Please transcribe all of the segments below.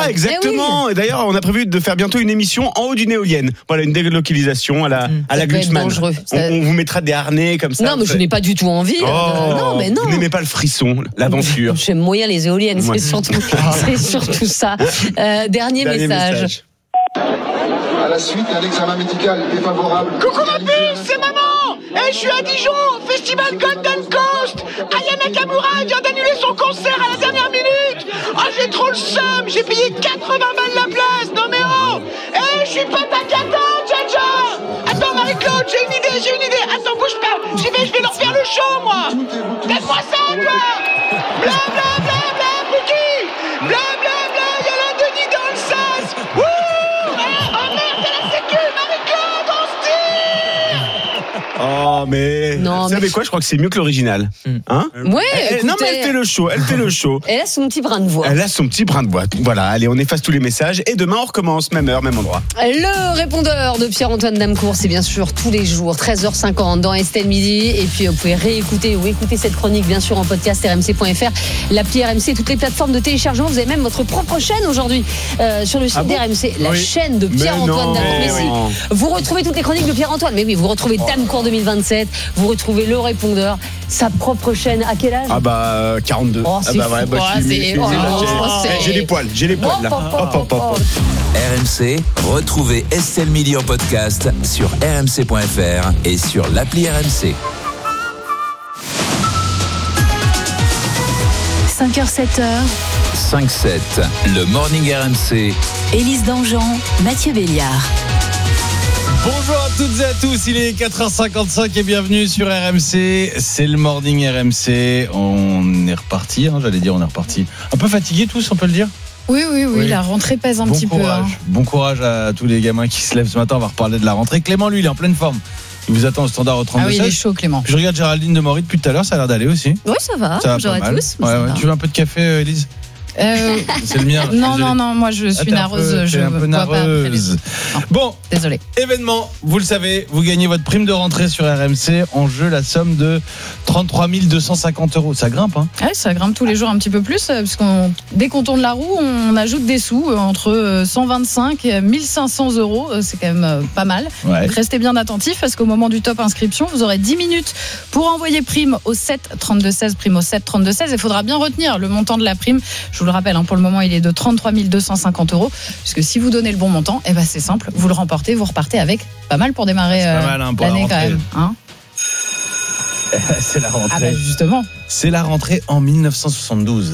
ça, exactement. Et d'ailleurs, on a prévu de faire bientôt une émission en haut d'une éolienne. Voilà, une délocalisation à la Glucksmann. On vous mettra des harnais comme ça. Non, mais je n'ai pas du tout envie. Non, mais non. Vous n'aimez pas le frisson, l'aventure. J'aime moyen les éoliennes, c'est surtout ça. Dernier message. À la suite d'un examen médical défavorable. Coucou ma puce, c'est maman. Je suis à Dijon, festival Golden Coast. Aya Nakamura vient d'annuler son concert à la dernière minute. J'ai trop le seum, j'ai payé 80 balles la place. Non mais je suis pas ta cata, Jaja. Attends Marie-Claude, j'ai une idée. Attends, bouge pas. Je vais leur faire le show, moi. Donne-moi ça, toi. Bla bla bla bla, Pouki. Bla bla bla, y'a la Denis dans le sas. Wouh. Merde, y'a la sécu, Marie-Claude, on se tire. Oh, mais. Vous savez quoi? Je crois que c'est mieux que l'original. Hein? Ouais. Non, mais elle fait le show. Elle a son petit brin de voix. Voilà, allez, on efface tous les messages. Et demain, on recommence. Même heure, même endroit. Le répondeur de Pierre-Antoine Damecourt, c'est bien sûr tous les jours, 13h50 dans Estelle Midi. Et puis, vous pouvez réécouter ou écouter cette chronique, bien sûr, en podcast rmc.fr, l'appli RMC, toutes les plateformes de téléchargement. Vous avez même votre propre chaîne aujourd'hui sur le site d'RMC. La chaîne de Pierre-Antoine Damecourt. Vous retrouvez toutes les chroniques de Pierre-Antoine. Mais oui, vous retrouvez Damecourt 2027. Vous retrouvez le répondeur, sa propre chaîne. À quel âge? 42. J'ai les poils là. RMC, retrouvez Estelle Midi en podcast sur rmc.fr et sur l'appli RMC. 5h, 7h. 5-7, le Morning RMC. Élise Dangean, Mathieu Béliard. Bonjour à toutes et à tous, il est 4h55 et bienvenue sur RMC, c'est le Morning RMC, on est reparti, on est reparti. Un peu fatigués tous, on peut le dire? Oui, la rentrée pèse un petit peu. Bon courage à tous les gamins qui se lèvent ce matin, on va reparler de la rentrée. Clément, lui, il est en pleine forme. Il vous attend au standard au 32. Ah oui, il est chaud, Clément. Je regarde Géraldine de Maury depuis tout à l'heure, ça a l'air d'aller aussi. Oui, ça va. Bonjour à tous. Tu veux un peu de café, Élise? C'est le mien. Non, moi je suis nareuse. Je un peu nareuse. Bon, désolé. Événement, vous le savez, vous gagnez votre prime de rentrée sur RMC. En jeu, la somme de 33 250 €. Ça grimpe, hein? Ouais, ça grimpe tous les jours un petit peu plus, parce dès qu'on tourne la roue, on ajoute des sous entre 125 et 1500 €. C'est quand même pas mal. Ouais. Donc restez bien attentifs, parce qu'au moment du top inscription, vous aurez 10 minutes pour envoyer prime au 7 32 16, prime au 7 32 16. Il faudra bien retenir le montant de la prime. Je vous le rappelle, pour le moment, il est de 33 250 €. Puisque si vous donnez le bon montant, c'est simple, vous le remportez, vous repartez avec pas mal pour démarrer l'année quand même. Hein? C'est la rentrée. Justement. C'est la rentrée en 1972.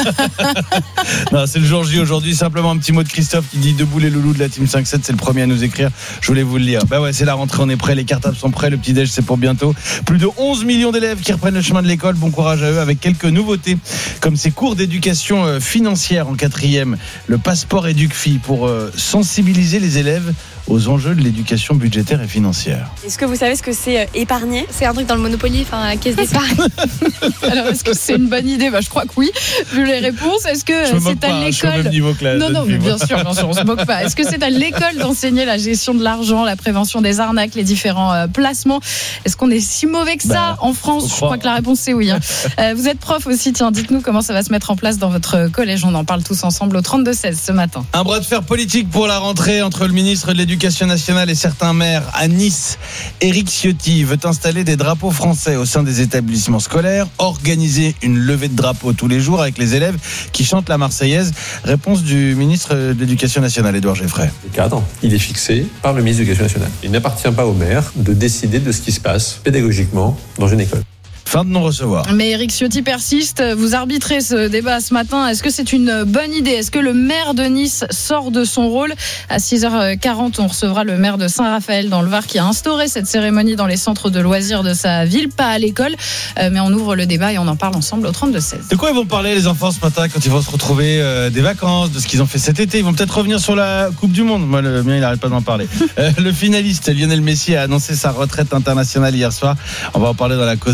Non, c'est le jour J aujourd'hui. Simplement un petit mot de Christophe qui dit debout les loulous de la Team 5-7. C'est le premier à nous écrire. Je voulais vous le lire. C'est la rentrée, on est prêt. Les cartables sont prêts. Le petit-déj, c'est pour bientôt. Plus de 11 millions d'élèves qui reprennent le chemin de l'école. Bon courage à eux, avec quelques nouveautés, comme ces cours d'éducation financière en 4e. Le passeport EducFi pour sensibiliser les élèves aux enjeux de l'éducation budgétaire et financière. Est-ce que vous savez ce que c'est épargner? C'est un truc dans le Monopoly, la caisse d'épargne. Alors, est-ce que c'est une bonne idée? Je crois que oui, vu les réponses. Est-ce que c'est à l'école? Non, mais bien sûr, on se moque pas. Est-ce que c'est à l'école d'enseigner la gestion de l'argent, la prévention des arnaques, les différents placements? Est-ce qu'on est si mauvais que ça en France? Je crois que la réponse c'est oui. Vous êtes prof aussi, dites-nous comment ça va se mettre en place dans votre collège. On en parle tous ensemble au 32-16 ce matin. Un bras de fer politique pour la rentrée entre le ministre de l'Éducation nationale et certains maires à Nice. Éric Ciotti veut installer des drapeaux français au sein des établissements scolaires, organiser une levée de drapeaux tous les jours avec les élèves qui chantent la Marseillaise. Réponse du ministre de l'Éducation nationale, Édouard Geffray. Le cadre, il est fixé par le ministre de l'Éducation nationale. Il n'appartient pas aux maires de décider de ce qui se passe pédagogiquement dans une école. Fin de non-recevoir. Mais Éric Ciotti persiste. Vous arbitrez ce débat ce matin. Est-ce que c'est une bonne idée? Est-ce que le maire de Nice sort de son rôle? À 6h40, on recevra le maire de Saint-Raphaël dans le Var qui a instauré cette cérémonie dans les centres de loisirs de sa ville, pas à l'école. Mais on ouvre le débat et on en parle ensemble au 32-16. De quoi ils vont parler les enfants ce matin quand ils vont se retrouver des vacances, de ce qu'ils ont fait cet été? Ils vont peut-être revenir sur la Coupe du Monde. Moi, le mien, il n'arrête pas d'en parler. Le finaliste Lionel Messi a annoncé sa retraite internationale hier soir. On va en parler dans la causerie de Virginie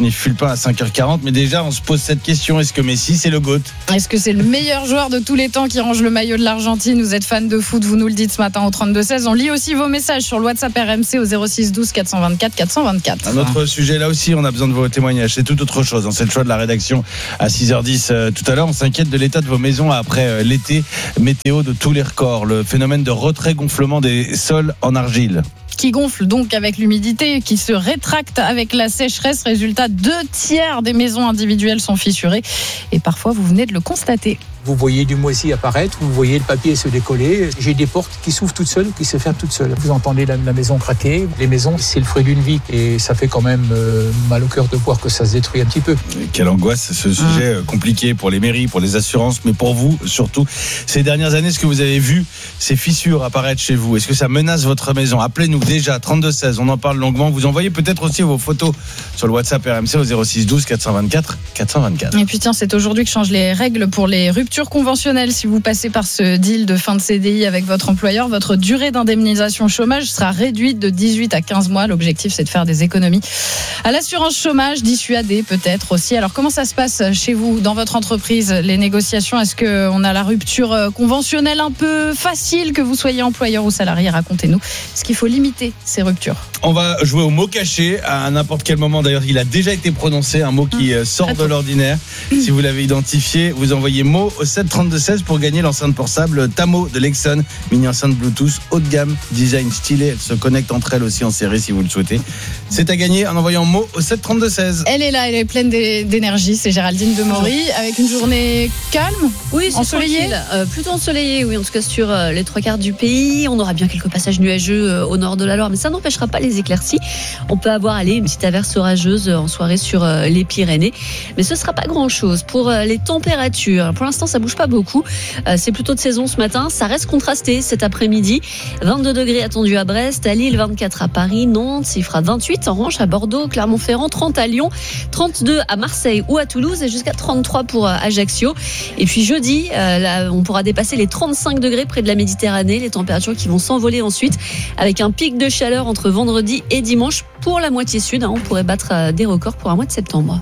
Philippe Fulpin à 5h40. Mais déjà, on se pose cette question. Est-ce que Messi, c'est le GOAT ? Est-ce que c'est le meilleur joueur de tous les temps qui range le maillot de l'Argentine ? Vous êtes fan de foot, vous nous le dites ce matin au 32-16. On lit aussi vos messages sur le WhatsApp RMC au 06 12 424 424. Un autre sujet, là aussi, on a besoin de vos témoignages. C'est tout autre chose. C'est le choix de la rédaction à 6h10 tout à l'heure. On s'inquiète de l'état de vos maisons après l'été. Météo de tous les records. Le phénomène de retrait-gonflement des sols en argile. Qui gonfle donc avec l'humidité, qui se rétracte avec la sécheresse. Résultat, 2/3 des maisons individuelles sont fissurées. Et parfois, vous venez de le constater. Vous voyez du moisi apparaître, vous voyez le papier se décoller. J'ai des portes qui s'ouvrent toutes seules, qui se ferment toutes seules. Vous entendez la maison craquer. Les maisons, c'est le fruit d'une vie. Et ça fait quand même mal au cœur de voir que ça se détruit un petit peu. Quelle angoisse, ce sujet compliqué pour les mairies, pour les assurances, mais pour vous surtout. Ces dernières années, est-ce que vous avez vu ces fissures apparaître chez vous ? Est-ce que ça menace votre maison ? Appelez-nous déjà, 32-16, on en parle longuement. Vous envoyez peut-être aussi vos photos sur le WhatsApp RMC au 06 12 424 424. Et puis tiens, c'est aujourd'hui que changent les règles pour les ruptures conventionnelles. Si vous passez par ce deal de fin de CDI avec votre employeur, votre durée d'indemnisation chômage sera réduite de 18 à 15 mois. L'objectif, c'est de faire des économies à l'assurance chômage, dissuader peut-être aussi. Alors comment ça se passe chez vous, dans votre entreprise, les négociations ? Est-ce qu'on a la rupture conventionnelle un peu facile, que vous soyez employeur ou salarié ? Racontez-nous. Est-ce qu'il faut limiter ces ruptures ? On va jouer au mot caché à n'importe quel moment. D'ailleurs, il a déjà été prononcé, un mot qui sort de l'ordinaire. Si vous l'avez identifié, vous envoyez mot au 732-16 pour gagner l'enceinte portable Tamo de Lexon, mini enceinte Bluetooth haut de gamme, design stylé. Elle se connecte entre elles aussi en série si vous le souhaitez. C'est à gagner en envoyant mot au 732-16. Elle est là, elle est pleine d'énergie. C'est Géraldine Demory avec une journée calme. Oui, c'est ensoleillé. Plutôt ensoleillé, oui, en tout cas sur les 3/4 du pays. On aura bien quelques passages nuageux au nord de la Loire, mais ça n'empêchera pas les éclaircies. On peut avoir une petite averse orageuse en soirée sur les Pyrénées, mais ce ne sera pas grand-chose. Pour les températures, pour l'instant, ça bouge pas beaucoup. C'est plutôt de saison ce matin. Ça reste contrasté cet après-midi. 22 degrés attendus à Brest, à Lille, 24 à Paris, Nantes, il fera 28 en revanche à Bordeaux, Clermont-Ferrand, 30 à Lyon, 32 à Marseille ou à Toulouse et jusqu'à 33 pour Ajaccio. Et puis jeudi, là, on pourra dépasser les 35 degrés près de la Méditerranée. Les températures qui vont s'envoler ensuite avec un pic de chaleur entre vendredi et dimanche pour la moitié sud. On pourrait battre des records pour un mois de septembre.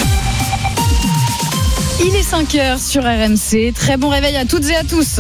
Il est 5h sur RMC. Très bon réveil à toutes et à tous.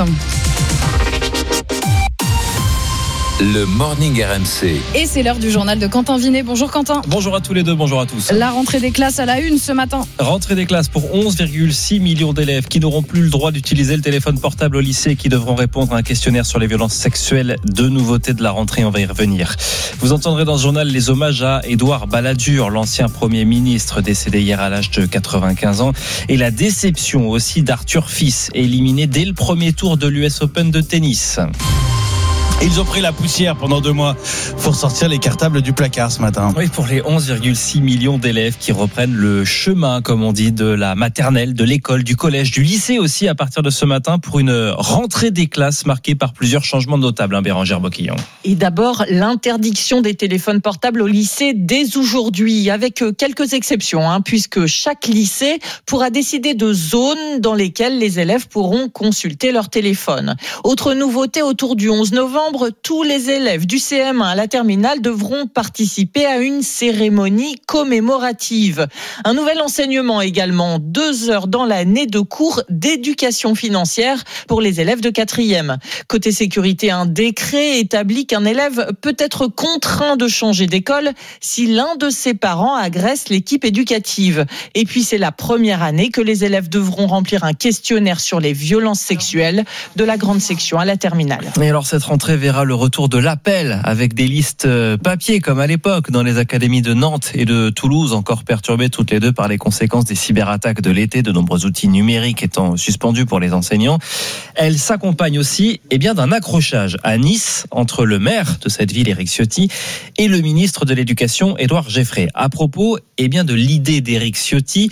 Le Morning RMC. Et c'est l'heure du journal de Quentin Vinet. Bonjour Quentin. Bonjour à tous les deux, bonjour à tous. La rentrée des classes à la une ce matin. Rentrée des classes pour 11,6 millions d'élèves qui n'auront plus le droit d'utiliser le téléphone portable au lycée et qui devront répondre à un questionnaire sur les violences sexuelles. Deux nouveautés de la rentrée, on va y revenir. Vous entendrez dans ce journal les hommages à Édouard Balladur, l'ancien Premier ministre décédé hier à l'âge de 95 ans. Et la déception aussi d'Arthur Fils, éliminé dès le premier tour de l'US Open de tennis. Ils ont pris la poussière pendant 2 mois. Faut ressortir les cartables du placard ce matin. Oui, pour les 11,6 millions d'élèves qui reprennent le chemin, comme on dit, de la maternelle, de l'école, du collège, du lycée aussi à partir de ce matin pour une rentrée des classes marquée par plusieurs changements notables, Bérangère Boquillon. Et d'abord, l'interdiction des téléphones portables au lycée dès aujourd'hui, avec quelques exceptions, puisque chaque lycée pourra décider de zones dans lesquelles les élèves pourront consulter leur téléphone. Autre nouveauté, autour du 11 novembre, tous les élèves du CM1 à la terminale devront participer à une cérémonie commémorative. Un nouvel enseignement également, 2 heures dans l'année de cours d'éducation financière pour les élèves de 4e. Côté sécurité, un décret établit qu'un élève peut être contraint de changer d'école si l'un de ses parents agresse l'équipe éducative. Et puis c'est la première année que les élèves devront remplir un questionnaire sur les violences sexuelles de la grande section à la terminale. Et alors cette rentrée verra le retour de l'appel avec des listes papier comme à l'époque dans les académies de Nantes et de Toulouse, encore perturbées toutes les deux par les conséquences des cyberattaques de l'été, de nombreux outils numériques étant suspendus pour les enseignants. Elle s'accompagne aussi d'un accrochage à Nice entre le maire de cette ville, Éric Ciotti, et le ministre de l'Éducation, Édouard Geffray. À propos de l'idée d'Éric Ciotti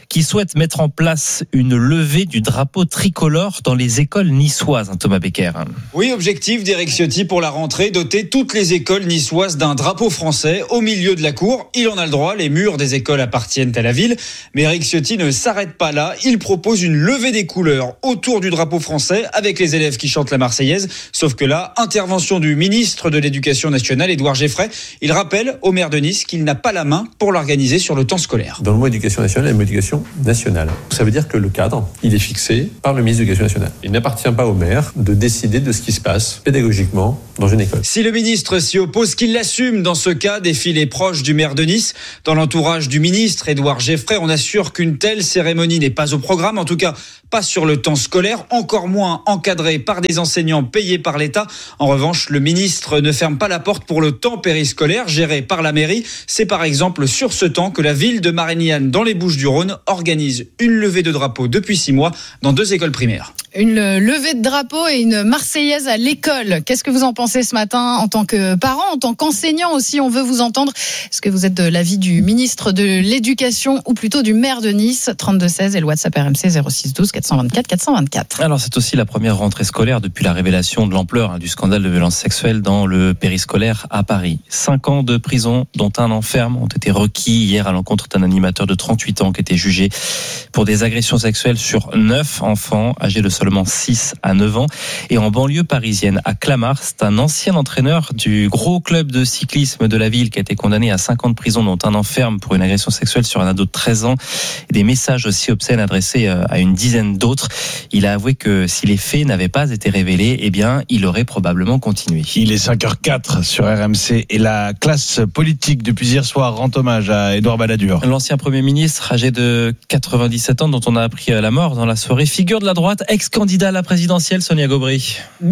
qui souhaite mettre en place une levée du drapeau tricolore dans les écoles niçoises, Thomas Becker. Oui, objectif d'Éric Ciotti pour la rentrée, doter toutes les écoles niçoises d'un drapeau français au milieu de la cour. Il en a le droit, les murs des écoles appartiennent à la ville. Mais Éric Ciotti ne s'arrête pas là. Il propose une levée des couleurs autour du drapeau français avec les élèves qui chantent la Marseillaise. Sauf que là, intervention du ministre de l'Éducation nationale, Édouard Geffray. Il rappelle au maire de Nice qu'il n'a pas la main pour l'organiser sur le temps scolaire. Dans le mot éducation nationale, il y a le mot éducation nationale. Ça veut dire que le cadre, il est fixé par le ministre de l'Éducation nationale. Il n'appartient pas au maire de décider de ce qui se passe pédagogiquement dans une école. Si le ministre s'y oppose, qu'il l'assume dans ce cas, défilé proche du maire de Nice. Dans l'entourage du ministre, Édouard Geffray, on assure qu'une telle cérémonie n'est pas au programme, en tout cas pas sur le temps scolaire, encore moins encadrée par des enseignants payés par l'État. En revanche, le ministre ne ferme pas la porte pour le temps périscolaire géré par la mairie. C'est par exemple sur ce temps que la ville de Marignane, dans les Bouches-du-Rhône, organise une levée de drapeau depuis 6 mois dans 2 écoles primaires. Une levée de drapeau et une Marseillaise à l'école. Qu'est-ce que vous en pensez ce matin en tant que parent, en tant qu'enseignant aussi? On veut vous entendre. Est-ce que vous êtes de l'avis du ministre de l'Éducation ou plutôt du maire de Nice? 32-16 et le WhatsApp RMC 06 12 424 424. Alors c'est aussi la première rentrée scolaire depuis la révélation de l'ampleur du scandale de violence sexuelle dans le périscolaire à Paris. 5 ans de prison, dont 1 an ferme, ont été requis hier à l'encontre d'un animateur de 38 ans qui était jugé pour des agressions sexuelles sur 9 enfants âgés de seulement 6 à 9 ans. Et en banlieue parisienne, à Clamart, c'est un ancien entraîneur du gros club de cyclisme de la ville qui a été condamné à 5 ans de prison, dont 1 an ferme pour une agression sexuelle sur un ado de 13 ans. Et des messages aussi obscènes adressés à une dizaine d'autres. Il a avoué que si les faits n'avaient pas été révélés, eh bien, il aurait probablement continué. Il est 5h04 sur RMC et la classe politique depuis hier soir rend hommage à Édouard Balladur. L'ancien Premier ministre, âgé de 97 ans, dont on a appris la mort dans la soirée, figure de la droite, ex-candidat à la présidentielle, Sonia Gobry.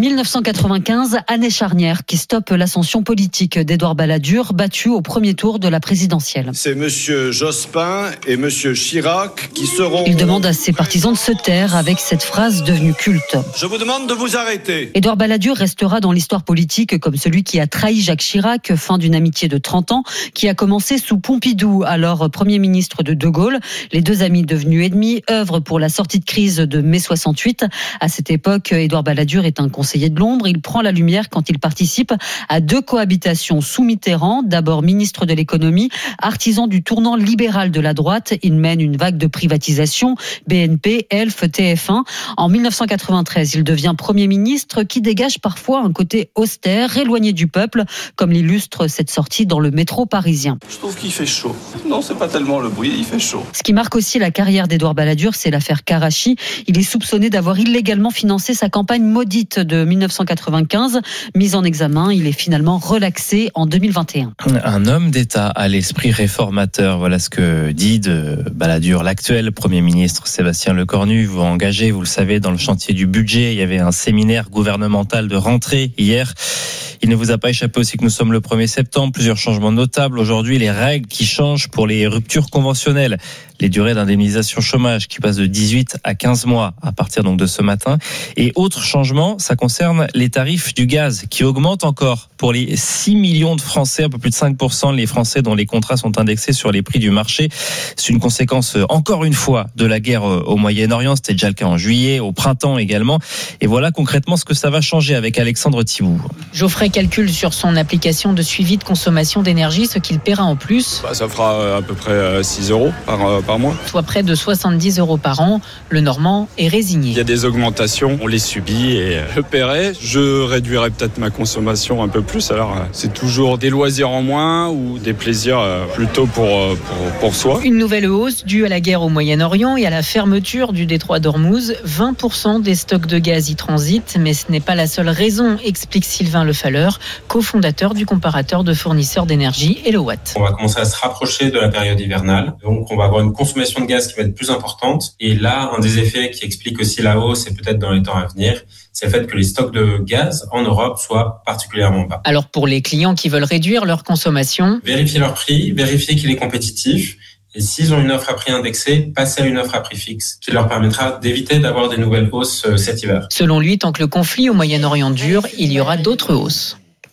1995, année charnière qui stoppe l'ascension politique d'Édouard Balladur, battu au premier tour de la présidentielle. C'est monsieur Jospin et monsieur Chirac qui seront... Il demande à ses partisans de se taire avec cette phrase devenue culte. Je vous demande de vous arrêter. Édouard Balladur restera dans l'histoire politique comme celui qui a trahi Jacques Chirac, fin d'une amitié de 30 ans, qui a commencé sous Pompidou, alors Premier ministre de De Gaulle. Les 2 amis devenus ennemis œuvrent pour la sortie de crise de mai 68. À cette époque, Édouard Balladur est un conseiller de l'ombre. Il prend la lumière quand il participe à 2 cohabitations sous Mitterrand. D'abord ministre de l'économie, artisan du tournant libéral de la droite. Il mène une vague de privatisation, BNP, Elf, TF1. En 1993, il devient Premier ministre qui dégage parfois un côté austère, éloigné du peuple, comme l'illustre cette sortie dans le métro parisien. Je trouve qu'il fait chaud. Non, c'est pas tellement le bruit, il fait chaud. Ce qui marque aussi la carrière d'Édouard Balladur, c'est l'affaire Karachi. Il est soupçonné d'avoir illégalement financé sa campagne maudite de 1995. Mis en examen, il est finalement relaxé en 2021. Un homme d'État à l'esprit réformateur, voilà ce que dit de Balladur l'actuel Premier ministre Sébastien Lecornu. Vous engagez, vous le savez, dans le chantier du budget. Il y avait un séminaire gouvernemental de rentrée hier. Il ne vous a pas échappé aussi que nous sommes le 1er septembre. Plusieurs changements notables. Aujourd'hui, les règles qui changent pour les ruptures conventionnelles. Les durées d'indemnisation chômage qui passent de 18 à 15 mois à partir donc de ce matin. Et autre changement, ça concerne les tarifs du gaz qui augmentent encore pour les 6 millions de Français, un peu plus de 5% les Français dont les contrats sont indexés sur les prix du marché. C'est une conséquence, encore une fois, de la guerre au Moyen-Orient. C'était déjà le cas en juillet, au printemps également. Et voilà concrètement ce que ça va changer avec Alexandre Thibout. Geoffrey calcule sur son application de suivi de consommation d'énergie ce qu'il paiera en plus. Ça fera à peu près 6 € par mois. Soit près de 70 € par an. Le Normand est résigné. Il y a des augmentations, on les subit et je paierai. Je réduirai peut-être ma consommation un peu plus. Alors c'est toujours des loisirs en moins ou des plaisirs plutôt pour soi. Une nouvelle hausse due à la guerre au Moyen-Orient et à la fermeture du détroit d'Ormuz. 20% des stocks de gaz y transitent, mais ce n'est pas la seule raison, explique Sylvain Lefalleur, cofondateur du comparateur de fournisseurs d'énergie Elowatt. On va commencer à se rapprocher de la période hivernale, donc on va avoir une consommation de gaz qui va être plus importante. Et là, un des effets qui explique aussi la hausse, et peut-être dans les temps à venir, c'est le fait que les stocks de gaz en Europe soient particulièrement bas. Alors pour les clients qui veulent réduire leur consommation, vérifier leur prix, vérifier qu'il est compétitif. Et s'ils ont une offre à prix indexé, passer à une offre à prix fixe, qui leur permettra d'éviter d'avoir des nouvelles hausses cet hiver. Selon lui, tant que le conflit au Moyen-Orient dure, il y aura d'autres hausses.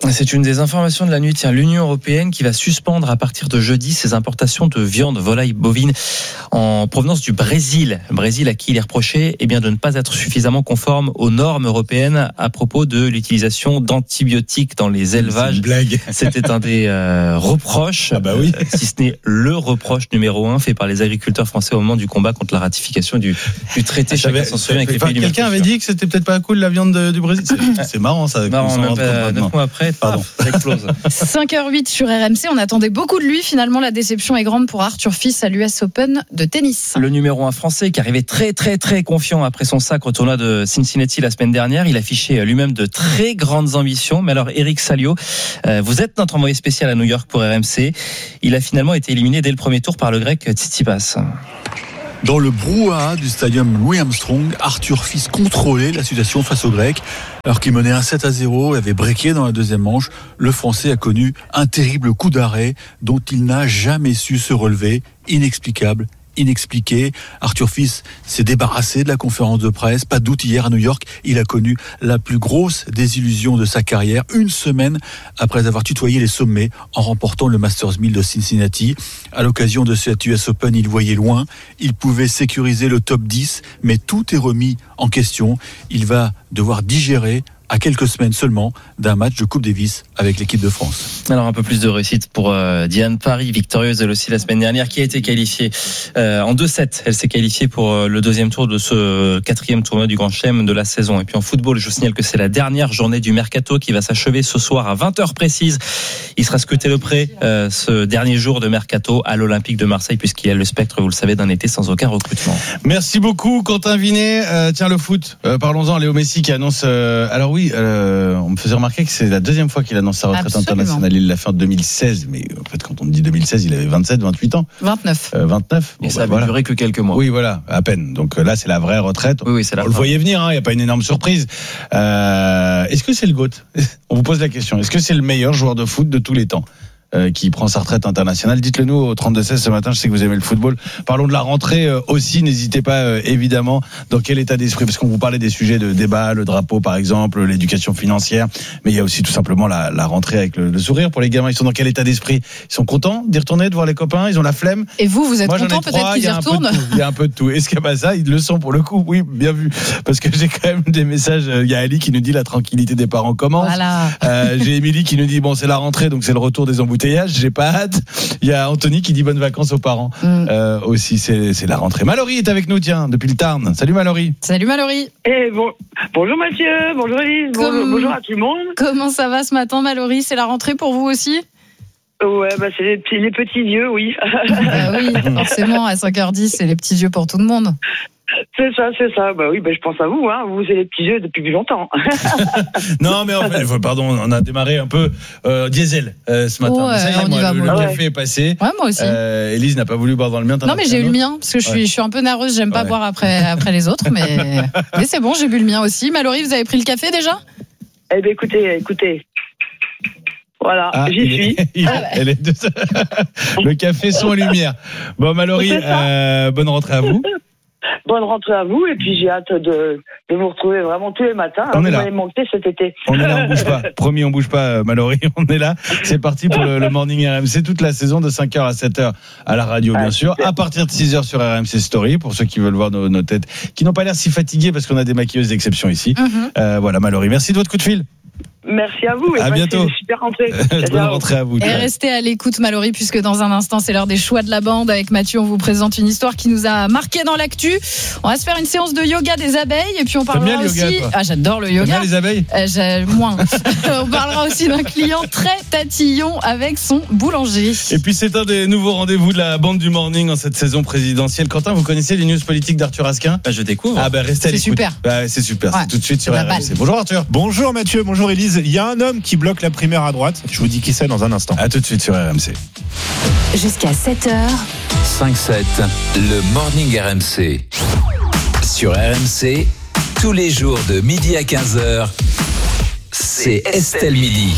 C'est une des informations de la nuit. Tiens, l'Union européenne qui va suspendre à partir de jeudi ses importations de viande, volaille, bovine en provenance du Brésil. Le Brésil à qui il est reproché de ne pas être suffisamment conforme aux normes européennes à propos de l'utilisation d'antibiotiques dans les élevages. C'est une blague. C'était un des reproches, si ce n'est le reproche numéro 1 fait par les agriculteurs français au moment du combat contre la ratification du traité. Chacun s'en souvient avec les pays du Quelqu'un avait dit que c'était peut-être pas cool la viande du Brésil. C'est marrant ça. Marrant, même pas 9 mois après. Pardon, ça explose. 5h08 sur RMC, on attendait beaucoup de lui. Finalement, la déception est grande pour Arthur Fils à l'US Open de tennis. Le numéro 1 français qui arrivait très très très confiant après son sacre au tournoi de Cincinnati la semaine dernière. Il affichait lui-même de très grandes ambitions. Mais alors, Eric Salio, vous êtes notre envoyé spécial à New York pour RMC. Il a finalement été éliminé dès le premier tour par le grec Tsitsipas. Dans le brouhaha du stadium Louis Armstrong, Arthur Fils contrôlait la situation face aux Grecs. Alors qu'il menait 1-7-0 et avait breaké dans la deuxième manche, le Français a connu un terrible coup d'arrêt dont il n'a jamais su se relever. Inexplicable, inexpliqué. Arthur Fils s'est débarrassé de la conférence de presse. Pas de doute, hier à New York, il a connu la plus grosse désillusion de sa carrière, une semaine après avoir tutoyé les sommets en remportant le Masters 1000 de Cincinnati. À l'occasion de cet US Open, il voyait loin. Il pouvait sécuriser le top 10, mais tout est remis en question. Il va devoir digérer à quelques semaines seulement d'un match de Coupe Davis avec l'équipe de France. Alors un peu plus de réussite pour Diane Parry, victorieuse elle aussi la semaine dernière, qui a été qualifiée en 2-7. Elle s'est qualifiée pour le deuxième tour de ce 4e tournoi du Grand Chelem de la saison. Et puis en football, je vous signale que c'est la dernière journée du Mercato qui va s'achever ce soir à 20h précise. Il sera scruté le prêt ce dernier jour de Mercato à l'Olympique de Marseille, puisqu'il y a le spectre, vous le savez, d'un été sans aucun recrutement. Merci beaucoup Quentin Vinet. Tiens, le foot, parlons-en. Léo Messi qui annonce... alors oui, on me faisait remarquer que c'est la deuxième fois qu'il annonce sa retraite internationale. Il l'a fait en 2016, mais en fait quand on dit 2016, il avait 27, 28 ans. 29. 29. Et ça a duré que quelques mois. Oui, voilà, à peine. Donc là, c'est la vraie retraite. Oui, c'est la on le voyait venir, il n'y a pas une énorme surprise. Est-ce que c'est le GOAT ? On vous pose la question. Est-ce que c'est le meilleur joueur de foot de tous les temps qui prend sa retraite internationale? Dites-le nous au 32-16 ce matin, je sais que vous aimez le football. Parlons de la rentrée aussi, n'hésitez pas évidemment dans quel état d'esprit, parce qu'on vous parlait des sujets de débat, le drapeau par exemple, l'éducation financière, mais il y a aussi tout simplement la rentrée avec le sourire pour les gamins. Ils sont dans quel état d'esprit? Ils sont contents d'y retourner, de voir les copains, ils ont la flemme? Et vous êtes contents peut-être qu'ils y retournent? Il y a un peu de tout. Est-ce qu'il y a ça? Ils le sont pour le coup, oui, bien vu, parce que j'ai quand même des messages. Il y a Ali qui nous dit la tranquillité des parents commence. Voilà. J'ai Émilie qui nous dit bon, c'est la rentrée, donc c'est le retour des embouteillages. J'ai pas hâte. Il y a Anthony qui dit bonnes vacances aux parents. Aussi, c'est la rentrée. Mallory est avec nous, tiens, depuis le Tarn. Salut Mallory. Salut Mallory. Bonjour Mathieu, bonjour Elise, bonjour à tout le monde. Comment ça va ce matin Mallory? C'est la rentrée pour vous aussi? Ouais, c'est les petits yeux, oui. Oui, forcément, à 5h10, c'est les petits yeux pour tout le monde. C'est ça. Bah oui, je pense à vous, hein. Vous avez les petits yeux depuis plus longtemps. Non, mais en fait, pardon, on a démarré un peu diesel ce matin. Ouais, ça y est, le café est passé. Ouais, moi aussi. Élise n'a pas voulu boire dans le mien. Non, mais j'ai eu le mien, parce que je suis un peu nerveuse, j'aime pas boire après les autres, mais c'est bon, j'ai bu le mien aussi. Mallory, vous avez pris le café déjà? Eh bien, écoutez. Voilà, j'y suis. Elle est le café son lumière. Bon, Mallory, bonne rentrée à vous. Bonne rentrée à vous, et puis j'ai hâte de vous retrouver vraiment tous les matins. On est vous là. m'avez manqué cet été. On est là, on bouge pas. Promis, on bouge pas, Mallory. On est là. C'est parti pour le Morning RMC toute la saison de 5h à 7h à la radio, bien sûr. À partir de 6h sur RMC Story, pour ceux qui veulent voir nos têtes, qui n'ont pas l'air si fatiguées parce qu'on a des maquilleuses d'exception ici. Voilà, Mallory. Merci de votre coup de fil. Merci à vous. À bientôt. Super rentrée. Bonne rentrée à vous. Et restez à l'écoute, Mallory, puisque dans un instant, c'est l'heure des choix de la bande. Avec Mathieu, on vous présente une histoire qui nous a marqué dans l'actu. On va se faire une séance de yoga des abeilles, et puis on parlera aussi. Yoga, j'adore le yoga. T'aimes bien les abeilles? Moins. On parlera aussi d'un client très tatillon avec son boulanger. Et puis c'est un des nouveaux rendez-vous de la bande du Morning en cette saison présidentielle. Quentin, vous connaissez les news politiques d'Arthur Asquin? Je découvre. Restez à l'écoute. Super. C'est super. Ouais. C'est tout de suite sur RMC. Bonjour Arthur. Bonjour Mathieu, bonjour Élise. Il y a un homme qui bloque la primaire à droite. Je vous dis qui c'est dans un instant. À tout de suite sur RMC. Jusqu'à 7h. 5-7, le Morning RMC. Sur RMC, tous les jours de midi à 15h, c'est Estelle Midi.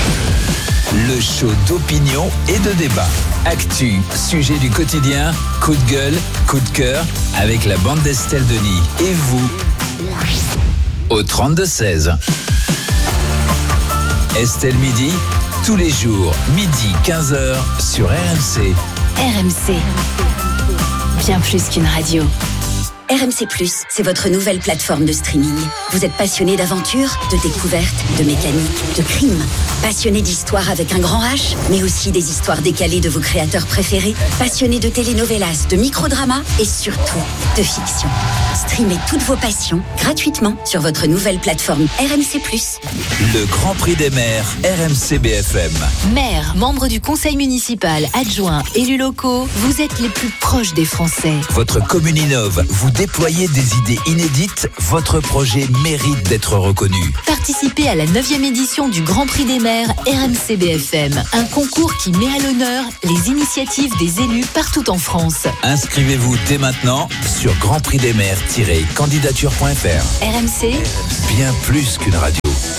Le show d'opinion et de débat. Actu, sujet du quotidien, coup de gueule, coup de cœur, avec la bande d'Estelle Denis. Et vous, au 32-16. Estelle Midi, tous les jours, midi 15h sur RMC. RMC, bien plus qu'une radio. RMC+, c'est votre nouvelle plateforme de streaming. Vous êtes passionné d'aventure, de découverte, de mécanique, de crime. Passionné d'histoire avec un grand H, mais aussi des histoires décalées de vos créateurs préférés. Passionné de telenovelas, de microdramas et surtout de fiction. Streamez toutes vos passions gratuitement sur votre nouvelle plateforme RMC+. Le Grand Prix des maires RMC BFM. Maires, membres du conseil municipal, adjoints, élus locaux, vous êtes les plus proches des Français. Votre commune innove, vous déployez des idées inédites, votre projet mérite d'être reconnu. Participez à la 9e édition du Grand Prix des maires RMC BFM, un concours qui met à l'honneur les initiatives des élus partout en France. Inscrivez-vous dès maintenant sur grandprixdesmaires-candidature.fr. RMC, bien plus qu'une radio.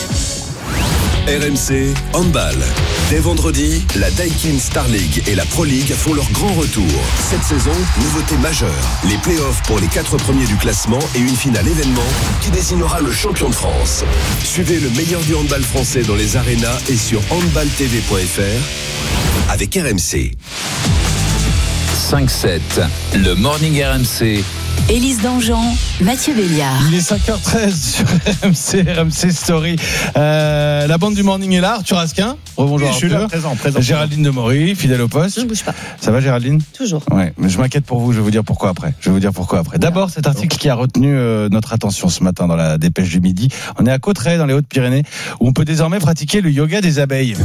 RMC Handball. Dès vendredi, la Daikin Star League et la Pro League font leur grand retour. Cette saison, nouveauté majeure. Les playoffs pour les 4 premiers du classement et une finale événement qui désignera le champion de France. Suivez le meilleur du handball français dans les arénas et sur handballtv.fr avec RMC. 5-7, le Morning RMC. Élise Dangean, Mathieu Béliard. Il est 5h13 sur RMC Story. La bande du Morning est là. Arthur Asquin. Rebonjour Arthur. Je suis là, présent. Géraldine Demory, fidèle au poste. Je ne bouge pas. Ça va Géraldine ? Toujours. Ouais, mais je m'inquiète pour vous. Je vais vous dire pourquoi après. D'abord, cet article qui a retenu notre attention ce matin dans la dépêche du midi. On est à Cauterets, dans les Hautes-Pyrénées, où on peut désormais pratiquer le yoga des abeilles.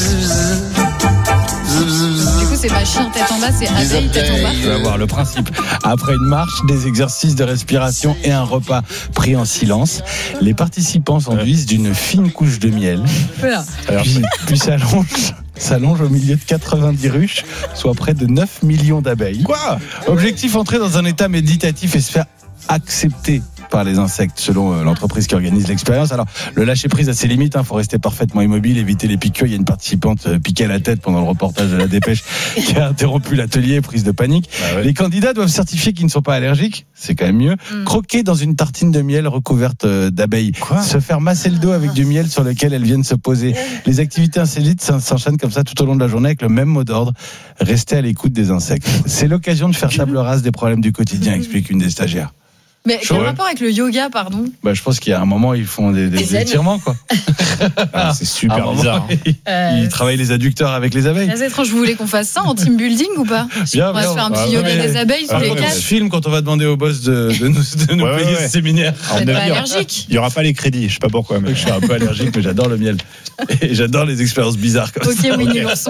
Du coup, c'est pas chien tête en bas, c'est abeille tête en bas. Tu vas voir le principe. Après une marche, des exercices de respiration et un repas pris en silence, les participants s'enduisent d'une fine couche de miel. Voilà. Puis s'allonge au milieu de 90 ruches, soit près de 9 millions d'abeilles. Quoi ? Objectif, entrer dans un état méditatif et se faire accepter par les insectes, selon l'entreprise qui organise l'expérience. Alors, le lâcher-prise a ses limites, faut rester parfaitement immobile, éviter les piqûres. Il y a une participante piquée à la tête pendant le reportage de la dépêche qui a interrompu l'atelier, prise de panique. Ah ouais. Les candidats doivent certifier qu'ils ne sont pas allergiques, c'est quand même mieux. Croquer dans une tartine de miel recouverte d'abeilles. Se faire masser le dos avec du miel sur lequel elles viennent se poser. Les activités insolites s'enchaînent comme ça tout au long de la journée avec le même mot d'ordre: rester à l'écoute des insectes. C'est l'occasion de faire table rase des problèmes du quotidien, explique une des stagiaires. Mais quel rapport avec le yoga, pardon ? Je pense qu'il y a un moment, ils font des étirements, quoi. C'est super bizarre. Ils travaillent les adduceurs avec les abeilles. C'est étrange, vous voulez qu'on fasse ça en team building ou pas ? On va se faire un petit yoga des abeilles sur les quatre. On se filme quand on va demander au boss de nous payer ce séminaire. Vous n'êtes pas allergique ? Il n'y aura pas les crédits, je sais pas pourquoi. Mais je suis un peu allergique, mais j'adore le miel. Et j'adore les expériences bizarres comme ça. Ok, Winnie l'ourson.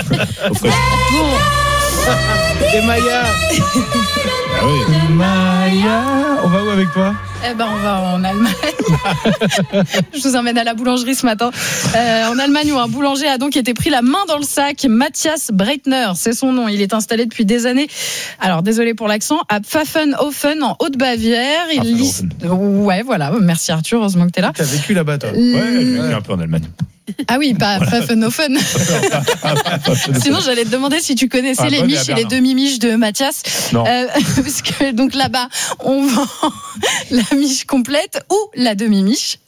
Bon. Et Maya. Ah oui. Maya. On va où avec toi ? On va en Allemagne. Je vous emmène à la boulangerie ce matin. En Allemagne, où un boulanger a donc été pris la main dans le sac. Matthias Breitner, c'est son nom. Il est installé depuis des années. Alors, désolé pour l'accent. À Pfaffenhofen, en Haute-Bavière. Ouais, voilà. Merci Arthur, heureusement que t'es là. T'as vécu là-bas, toi ? Ouais, j'ai vécu un peu en Allemagne. Ah oui, pas Pfaffenhofen. Sinon, j'allais te demander si tu connaissais les miches et les demi-miches de Mathias. Non. Parce que donc là-bas, on vend la miche complète ou la demi-miche.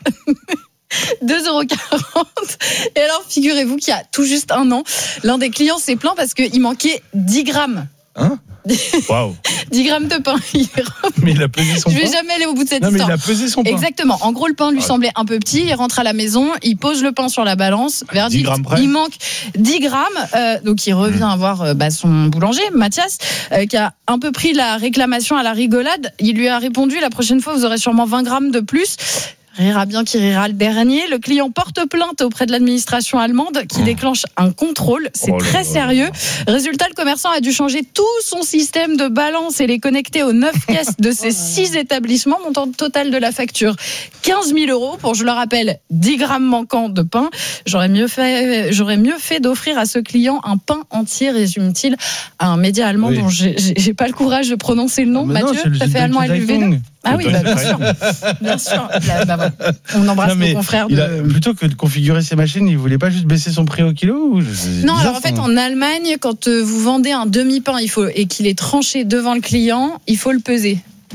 2,40 €. Et alors, figurez-vous qu'il y a tout juste un an, l'un des clients s'est plaint parce qu'il manquait 10 grammes. Hein ? Waouh. 10 grammes de pain. Mais il a pesé son pain. Je vais jamais aller au bout de cette histoire. Mais il a pesé son pain. Exactement. En gros, le pain lui semblait un peu petit. Il rentre à la maison, il pose le pain sur la balance. Verdict, 10 grammes près. Il manque 10 grammes. Donc, il revient voir son boulanger, Mathias, qui a un peu pris la réclamation à la rigolade. Il lui a répondu: la prochaine fois, vous aurez sûrement 20 grammes de plus. Rira bien qui rira le dernier. Le client porte plainte auprès de l'administration allemande qui déclenche un contrôle. C'est très sérieux. Résultat, le commerçant a dû changer tout son système de balance et les connecter aux 9 caisses de ses 6 établissements, montant total de la facture 15 000 € pour, je le rappelle, 10 grammes manquants de pain. J'aurais mieux fait d'offrir à ce client un pain entier, résume-t-il à un média allemand dont j'ai pas le courage de prononcer le nom. Mathieu, t'as fait allemand LV2 ? Ah oui, bien sûr. Bien sûr. On embrasse nos confrères. Plutôt que de configurer ses machines, il voulait pas juste baisser son prix au kilo Non, alors en fait, en Allemagne, quand vous vendez un demi-pain et qu'il est tranché devant le client, il faut le peser.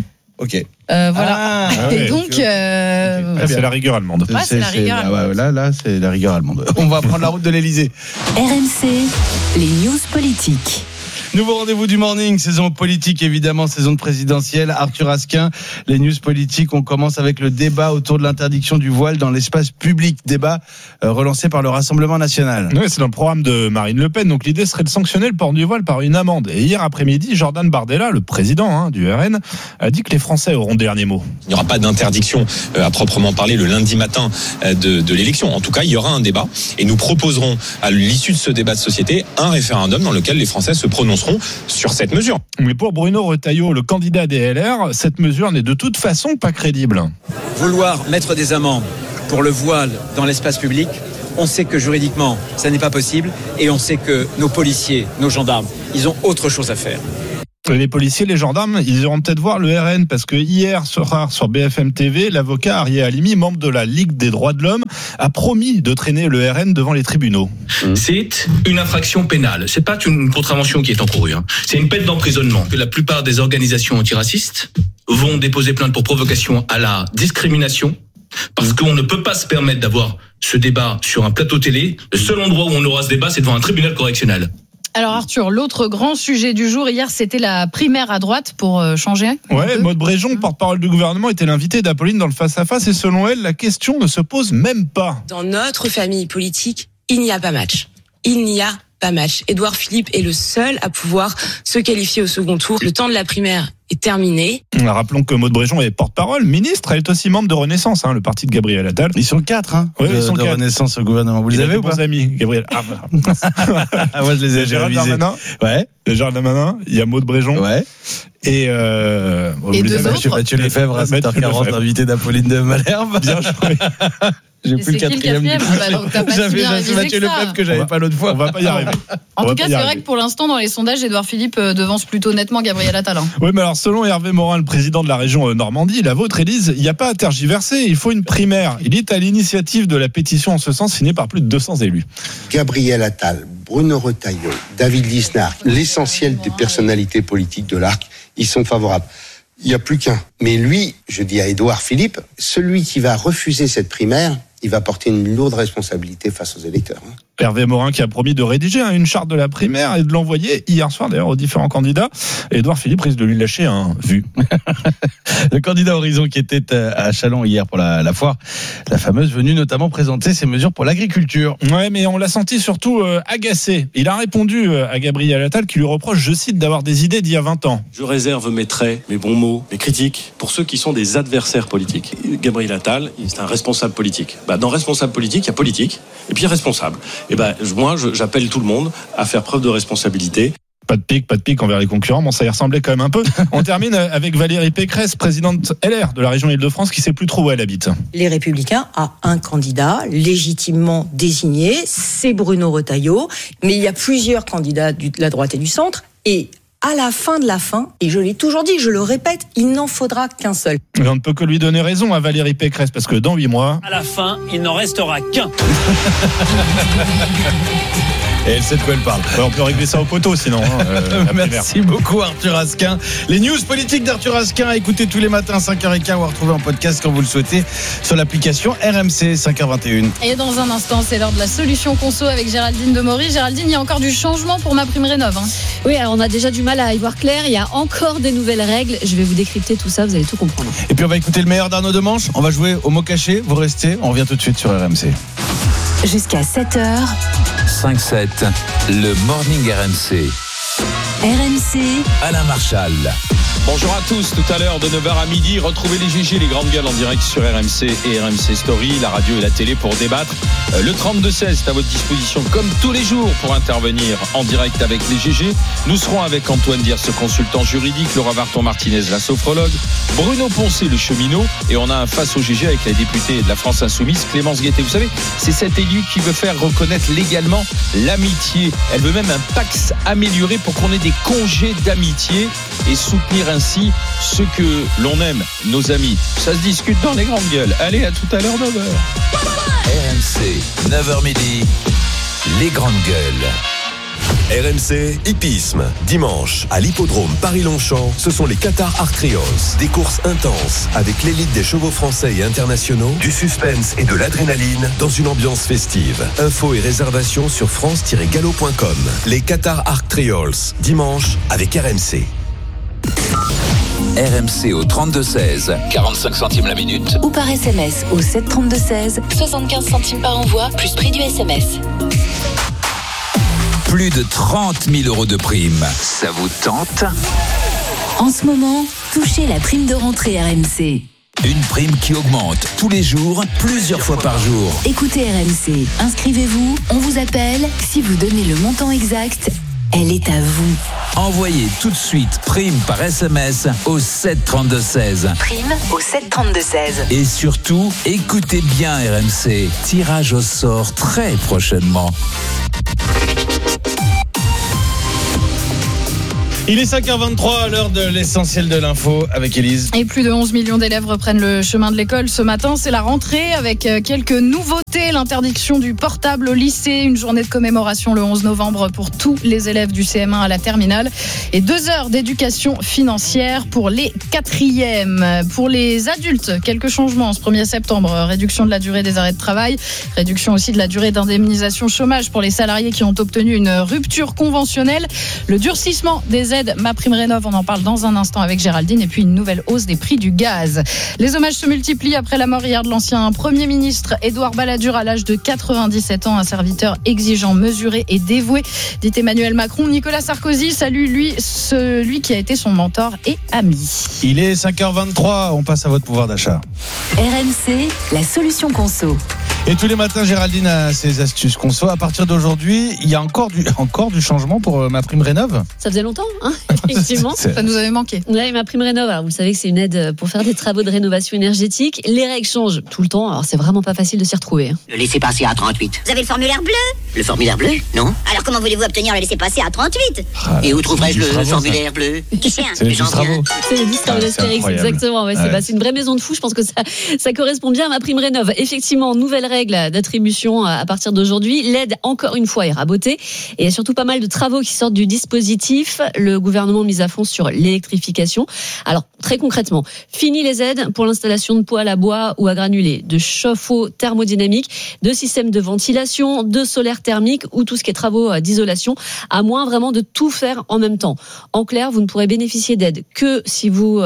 Ok. Voilà. Et donc, c'est la rigueur allemande. C'est la rigueur allemande. Là, c'est la rigueur allemande. On va prendre la route de l'Elysée. RMC, les news politiques. Nouveau rendez-vous du morning, saison politique évidemment, saison présidentielle. Arthur Asquin, les news politiques, on commence avec le débat autour de l'interdiction du voile dans l'espace public. Débat relancé par le Rassemblement national. Oui, c'est dans le programme de Marine Le Pen. Donc l'idée serait de sanctionner le port du voile par une amende. Et hier après-midi, Jordan Bardella, le président du RN, a dit que les Français auront le dernier mot. Il n'y aura pas d'interdiction à proprement parler le lundi matin de l'élection. En tout cas, il y aura un débat et nous proposerons à l'issue de ce débat de société un référendum dans lequel les Français se prononceront sur cette mesure. Mais pour Bruno Retailleau, le candidat des LR, cette mesure n'est de toute façon pas crédible. Vouloir mettre des amendes pour le voile dans l'espace public, on sait que juridiquement, ça n'est pas possible et on sait que nos policiers, nos gendarmes, ils ont autre chose à faire. Les policiers, les gendarmes, ils iront peut-être voir le RN parce que hier soir sur BFM TV, l'avocat Arié Halimi, membre de la Ligue des droits de l'homme, a promis de traîner le RN devant les tribunaux. C'est une infraction pénale. C'est pas une contravention qui est encourue. C'est une peine d'emprisonnement. La plupart des organisations antiracistes vont déposer plainte pour provocation à la discrimination parce qu'on ne peut pas se permettre d'avoir ce débat sur un plateau télé. Le seul endroit où on aura ce débat, c'est devant un tribunal correctionnel. Alors Arthur, l'autre grand sujet du jour hier, c'était la primaire à droite pour changer. Ouais, Maude Bréjon, porte-parole du gouvernement, était l'invitée d'Apolline dans le face-à-face et selon elle, la question ne se pose même pas. Dans notre famille politique, il n'y a pas match. Il n'y a pas match. Édouard Philippe est le seul à pouvoir se qualifier au second tour. Le temps de la primaire est terminé. Rappelons que Maude Bréjon est porte-parole, ministre, elle est aussi membre de Renaissance, le parti de Gabriel Attal. Ils sont 4, ils sont de 4. Renaissance au gouvernement. Vous les avez ou pas? Amis, Gabriel. Moi je les ai Gérald Darmanin. Ouais. Gérald Darmanin, il y a Maude Bréjon. Ouais. Et deux autres. Mathieu Lefebvre à 7h40, invité d'Apolline de Malherbe. Bien joué. J'ai plus le quatrième. J'avais Mathieu Lefebvre que j'avais pas l'autre fois. On va pas y arriver. En tout cas, c'est vrai que pour l'instant, dans les sondages, Édouard Philippe devance plutôt nettement Gabriel Attal. Oui, mais alors selon Hervé Morin, le président de la région Normandie, la vôtre, Élise, il n'y a pas à tergiverser. Il faut une primaire. Il est à l'initiative de la pétition en ce sens signée par plus de 200 élus. Gabriel Attal, Bruno Retailleau, David Lisnard, l'essentiel des personnalités politiques de l'ARC, ils sont favorables. Il n'y a plus qu'un. Mais lui, je dis à Édouard Philippe, celui qui va refuser cette primaire, il va porter une lourde responsabilité face aux électeurs. Hervé Morin qui a promis de rédiger une charte de la primaire et de l'envoyer hier soir d'ailleurs aux différents candidats. Édouard Philippe risque de lui lâcher un vu. Le candidat Horizon qui était à Châlons hier pour la foire, la fameuse venue notamment présenter ses mesures pour l'agriculture. Ouais, mais on l'a senti surtout agacé. Il a répondu à Gabriel Attal qui lui reproche, je cite, d'avoir des idées d'il y a 20 ans. Je réserve mes traits, mes bons mots, mes critiques pour ceux qui sont des adversaires politiques. Gabriel Attal, c'est un responsable politique. Dans responsable politique, il y a politique et puis il y a responsable. Et moi, j'appelle tout le monde à faire preuve de responsabilité. Pas de pique envers les concurrents, bon ça y ressemblait quand même un peu. On termine avec Valérie Pécresse, présidente LR de la région Île-de-France, qui sait plus trop où elle habite. Les Républicains a un candidat légitimement désigné, c'est Bruno Retailleau, mais il y a plusieurs candidats de la droite et du centre, et à la fin de la fin, et je l'ai toujours dit, je le répète, il n'en faudra qu'un seul. Mais on ne peut que lui donner raison à Valérie Pécresse, parce que dans 8 mois... À la fin, il n'en restera qu'un. Et elle sait de quoi elle parle. On peut régler ça au poteau sinon. Merci beaucoup Arthur Asquin. Les news politiques d'Arthur Asquin à écouter tous les matins 5h15 ou à retrouver en podcast quand vous le souhaitez sur l'application RMC 5h21. Et dans un instant, c'est l'heure de la solution conso avec Géraldine Demory. Géraldine, il y a encore du changement pour MaPrimeRénov'. Oui, alors on a déjà du mal à y voir clair. Il y a encore des nouvelles règles. Je vais vous décrypter tout ça, vous allez tout comprendre. Et puis on va écouter le meilleur d'Arnaud Demanche. On va jouer au mot caché. Vous restez, on revient tout de suite sur RMC. Jusqu'à 7h. 5-7, le Morning RMC. RMC. Alain Marchal. Bonjour à tous, tout à l'heure de 9h à midi, retrouvez les GG, les grandes gueules en direct sur RMC et RMC Story, la radio et la télé pour débattre. Le 32-16 est à votre disposition comme tous les jours pour intervenir en direct avec les GG. Nous serons avec Antoine Diers, ce consultant juridique, Laura Varton-Martinez, la sophrologue, Bruno Poncé, le cheminot, et on a un face au GG avec la députée de la France Insoumise, Clémence Guettet. Vous savez, c'est cette élue qui veut faire reconnaître légalement l'amitié. Elle veut même un Pacs amélioré pour qu'on ait des congés d'amitié et soutenir ainsi ceux que l'on aime, nos amis. Ça se discute dans les grandes gueules. Allez, à tout à l'heure, 9h. RMC, 9h midi, les grandes gueules. RMC hippisme. Dimanche, à l'hippodrome Paris-Longchamp, ce sont les Qatar Art Trials. Des courses intenses avec l'élite des chevaux français et internationaux, du suspense et de l'adrénaline dans une ambiance festive. Infos et réservations sur france-galop.com. Les Qatar Art Trials, dimanche avec RMC. RMC au 32-16, 45 centimes la minute. Ou par SMS au 732-16, 75 centimes par envoi, plus prix du SMS. Plus de 30 000 euros de prime. Ça vous tente ? En ce moment, touchez la prime de rentrée RMC. Une prime qui augmente tous les jours, plusieurs fois par jour. Écoutez RMC, inscrivez-vous, on vous appelle. Si vous donnez le montant exact, elle est à vous. Envoyez tout de suite prime par SMS au 732-16. Prime au 732-16. Et surtout, écoutez bien RMC. Tirage au sort très prochainement. Il est 5h23 à l'heure de l'essentiel de l'info avec Élise. Et plus de 11 millions d'élèves reprennent le chemin de l'école ce matin. C'est la rentrée avec quelques nouveautés. L'interdiction du portable au lycée, une journée de commémoration le 11 novembre pour tous les élèves du CM1 à la terminale et 2 heures d'éducation financière pour les 4e. Pour les adultes, quelques changements ce 1er septembre. Réduction de la durée des arrêts de travail, réduction aussi de la durée d'indemnisation chômage pour les salariés qui ont obtenu une rupture conventionnelle, le durcissement des aides MaPrimeRénov', on en parle dans un instant avec Géraldine, et puis une nouvelle hausse des prix du gaz. Les hommages se multiplient après la mort hier de l'ancien Premier ministre Édouard Balladur à l'âge de 97 ans, un serviteur exigeant, mesuré et dévoué, dit Emmanuel Macron. Nicolas Sarkozy salue celui qui a été son mentor et ami. Il est 5h23, on passe à votre pouvoir d'achat. RMC, la solution conso. Et tous les matins, Géraldine a ses astuces conso. À partir d'aujourd'hui, il y a encore du changement pour MaPrimeRénov'. Ça faisait longtemps, hein, effectivement. Ça nous avait manqué. Ouais, MaPrimeRénov', alors vous savez que c'est une aide pour faire des travaux de rénovation énergétique. Les règles changent tout le temps, alors c'est vraiment pas facile de s'y retrouver. Le laissez-passer à 38. Vous avez le formulaire bleu? Le formulaire bleu? Non. Alors comment voulez-vous obtenir le laissez-passer à 38? Et où trouverais-je le formulaire bleu? C'est les 12 travaux. C'est les 12 travaux d'Astérix, exactement. Ouais, c'est une vraie maison de fou. Je pense que ça correspond bien à MaPrimeRénov'. Effectivement, nouvelle règle d'attribution à partir d'aujourd'hui. L'aide, encore une fois, est rabotée. Et il y a surtout pas mal de travaux qui sortent du dispositif. Le gouvernement mise à fond sur l'électrification. Alors, très concrètement, fini les aides pour l'installation de poêles à bois ou à granulés, de chauffe-eau thermodynamique, de systèmes de ventilation, de solaire thermique ou tout ce qui est travaux d'isolation, à moins vraiment de tout faire en même temps. En clair, vous ne pourrez bénéficier d'aide que si vous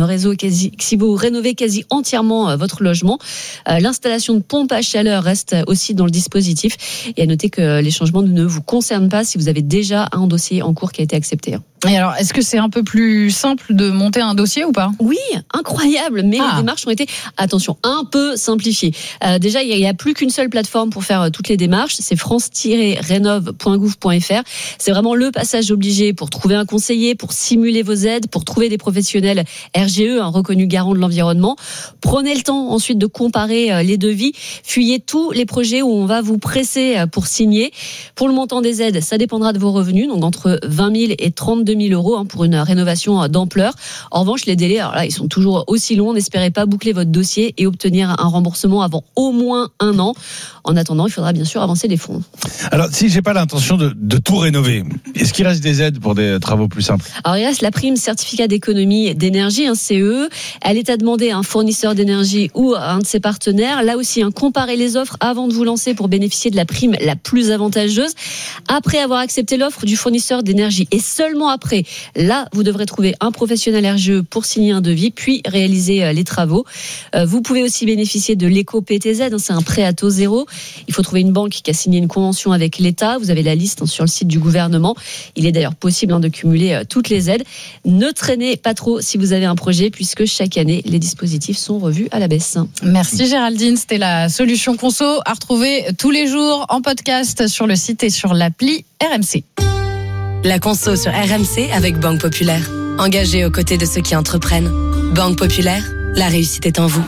rénovez quasi entièrement votre logement. L'installation de pompes à chaleur reste aussi dans le dispositif. Et à noter que les changements ne vous concernent pas si vous avez déjà un dossier en cours qui a été accepté. Et alors, est-ce que c'est un peu plus simple de monter un dossier ou pas? Oui, incroyable, mais les démarches ont été, attention, un peu simplifiées. Déjà, il n'y a plus qu'une seule plateforme pour faire toutes les démarches, c'est france-renov.gouv.fr. C'est vraiment le passage obligé pour trouver un conseiller, pour simuler vos aides, pour trouver des professionnels RGE, un reconnu garant de l'environnement. Prenez le temps ensuite de comparer les devis, fuyez tous les projets où on va vous presser pour signer. Pour le montant des aides, ça dépendra de vos revenus, donc entre 20 000 et 32 000 euros pour une rénovation d'ampleur. En revanche, les délais, alors là, ils sont toujours aussi longs. N'espérez pas boucler votre dossier et obtenir un remboursement avant au moins 1 an. En attendant, il faudra bien sûr avancer les fonds. Alors, si j'ai pas l'intention de tout rénover, est-ce qu'il reste des aides pour des travaux plus simples? Alors, il reste la prime certificat d'économie d'énergie, un CE. Elle est à demander à un fournisseur d'énergie ou à un de ses partenaires. Là aussi, comparez les offres avant de vous lancer pour bénéficier de la prime la plus avantageuse. Après avoir accepté l'offre du fournisseur d'énergie et seulement après, là, vous devrez trouver un professionnel RGE pour signer un devis, puis réaliser les travaux. Vous pouvez aussi bénéficier de l'éco-PTZ, c'est un prêt à taux zéro. Il faut trouver une banque qui a signé une convention avec l'État. Vous avez la liste sur le site du gouvernement. Il est d'ailleurs possible de cumuler toutes les aides. Ne traînez pas trop si vous avez un projet, puisque chaque année, les dispositifs sont revus à la baisse. Merci Géraldine, c'était la solution conso à retrouver tous les jours en podcast sur le site et sur l'appli RMC. La conso sur RMC avec Banque Populaire. Engagée aux côtés de ceux qui entreprennent. Banque Populaire, la réussite est en vous.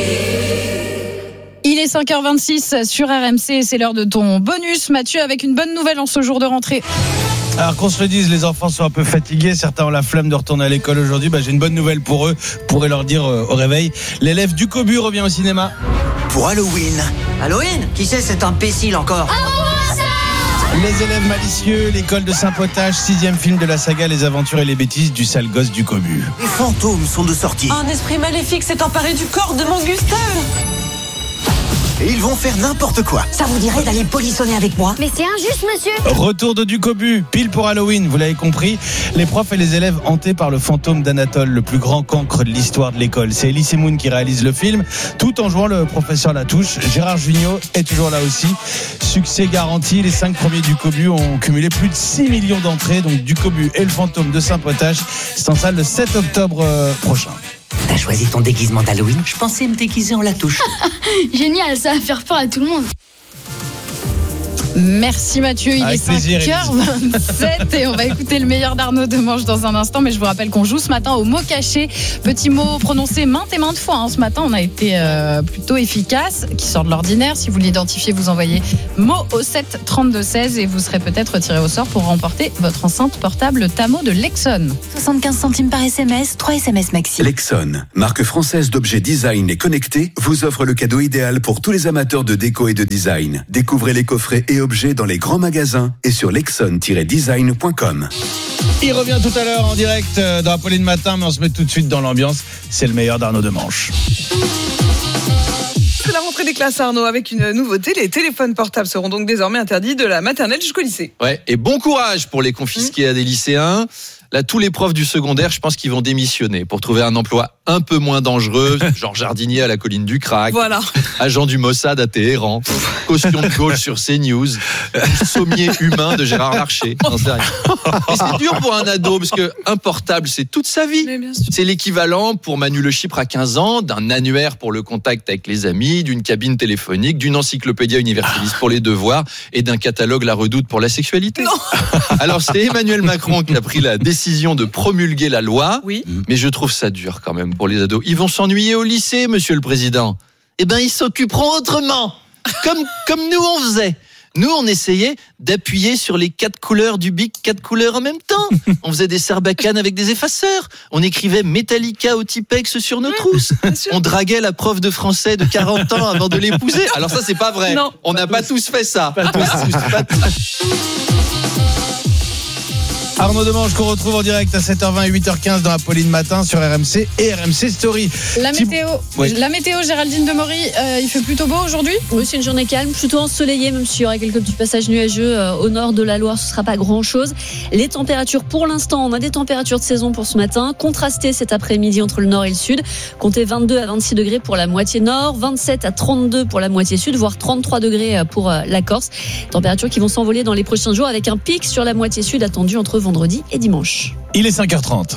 Il est 5h26 sur RMC, c'est l'heure de ton bonus, Mathieu, avec une bonne nouvelle en ce jour de rentrée. Alors qu'on se le dise, les enfants sont un peu fatigués, certains ont la flemme de retourner à l'école aujourd'hui. J'ai une bonne nouvelle pour eux, je pourrais leur dire au réveil. L'élève du Cobu revient au cinéma. Pour Halloween. Halloween? Qui c'est cet imbécile encore? Les élèves malicieux, l'école de Saint-Potage, 6e film de la saga Les aventures et les bêtises du sale gosse du cobu. Les fantômes sont de sortie. Un esprit maléfique s'est emparé du corps de mon Gustave. Et ils vont faire n'importe quoi. Ça vous dirait d'aller polissonner avec moi? Mais c'est injuste, monsieur. Retour de Ducobu, pile pour Halloween, vous l'avez compris. Les profs et les élèves hantés par le fantôme d'Anatole, le plus grand cancre de l'histoire de l'école. C'est Elie Semoun qui réalise le film, tout en jouant le professeur Latouche. Gérard Jugnot est toujours là aussi. Succès garanti, les 5 premiers Ducobu ont cumulé plus de 6 millions d'entrées. Donc Ducobu et le fantôme de Saint-Potage, c'est en salle le 7 octobre prochain. T'as choisi ton déguisement d'Halloween? Je pensais me déguiser en Latouche. Génial, ça va faire peur à tout le monde. Merci Mathieu, il Avec est plaisir, 5h27 et on va écouter le meilleur d'Arnaud Demange dans un instant, mais je vous rappelle qu'on joue ce matin au mot caché, petit mot prononcé maintes et maintes fois. Ce matin on a été plutôt efficace, qui sort de l'ordinaire. Si vous l'identifiez, vous envoyez mot au 7 32 16 et vous serez peut-être tiré au sort pour remporter votre enceinte portable Tamo de Lexon. 75 centimes par SMS, 3 SMS maxi. Lexon, marque française d'objets design et connectés, vous offre le cadeau idéal pour tous les amateurs de déco et de design. Découvrez les coffrets et objets dans les grands magasins et sur lexon-design.com. Il revient tout à l'heure en direct dans Apolline Matin, mais on se met tout de suite dans l'ambiance. C'est le meilleur d'Arnaud Demange. C'est la rentrée des classes, Arnaud, avec une nouveauté. Les téléphones portables seront donc désormais interdits de la maternelle jusqu'au lycée. Ouais, et bon courage pour les confisquer à des lycéens. Là, tous les profs du secondaire, je pense qu'ils vont démissionner pour trouver un emploi un peu moins dangereux, genre jardinier à la colline du Crac, voilà. Agent du Mossad à Téhéran, caution de gauche sur CNews, sommier humain de Gérard Larcher. Non, c'est rien. Et c'est dur pour un ado, parce que un portable, c'est toute sa vie. C'est l'équivalent pour Manu Le Chypre à 15 ans, d'un annuaire pour le contact avec les amis, d'une cabine téléphonique, d'une encyclopédia universaliste pour les devoirs et d'un catalogue La Redoute pour la sexualité. Non. Alors, c'est Emmanuel Macron qui a pris la décision de promulguer la loi, oui. Mais je trouve ça dur quand même pour les ados. Ils vont s'ennuyer au lycée, monsieur le président. Eh ben, ils s'occuperont autrement. Comme nous on faisait. Nous, on essayait d'appuyer sur les 4 couleurs du bic, 4 couleurs en même temps. On faisait des serbacanes avec des effaceurs. On écrivait Metallica au Tipex sur nos trousses. On draguait la prof de français de 40 ans avant de l'épouser. Alors ça, c'est pas vrai. Non, on n'a pas tous fait ça. Pas tous. Arnaud Demange qu'on retrouve en direct à 7h20 et 8h15 dans Apolline Matin sur RMC et RMC Story. La météo, Géraldine Demory, il fait plutôt beau aujourd'hui? Oui, c'est une journée calme, plutôt ensoleillée, même s'il y aura quelques petits passages nuageux au nord de la Loire, ce ne sera pas grand-chose. Les températures, pour l'instant, on a des températures de saison pour ce matin, contrastées cet après-midi entre le nord et le sud. Comptez 22 à 26 degrés pour la moitié nord, 27 à 32 pour la moitié sud, voire 33 degrés pour la Corse. Températures qui vont s'envoler dans les prochains jours avec un pic sur la moitié sud attendu entre vendredi et dimanche. Il est 5h30.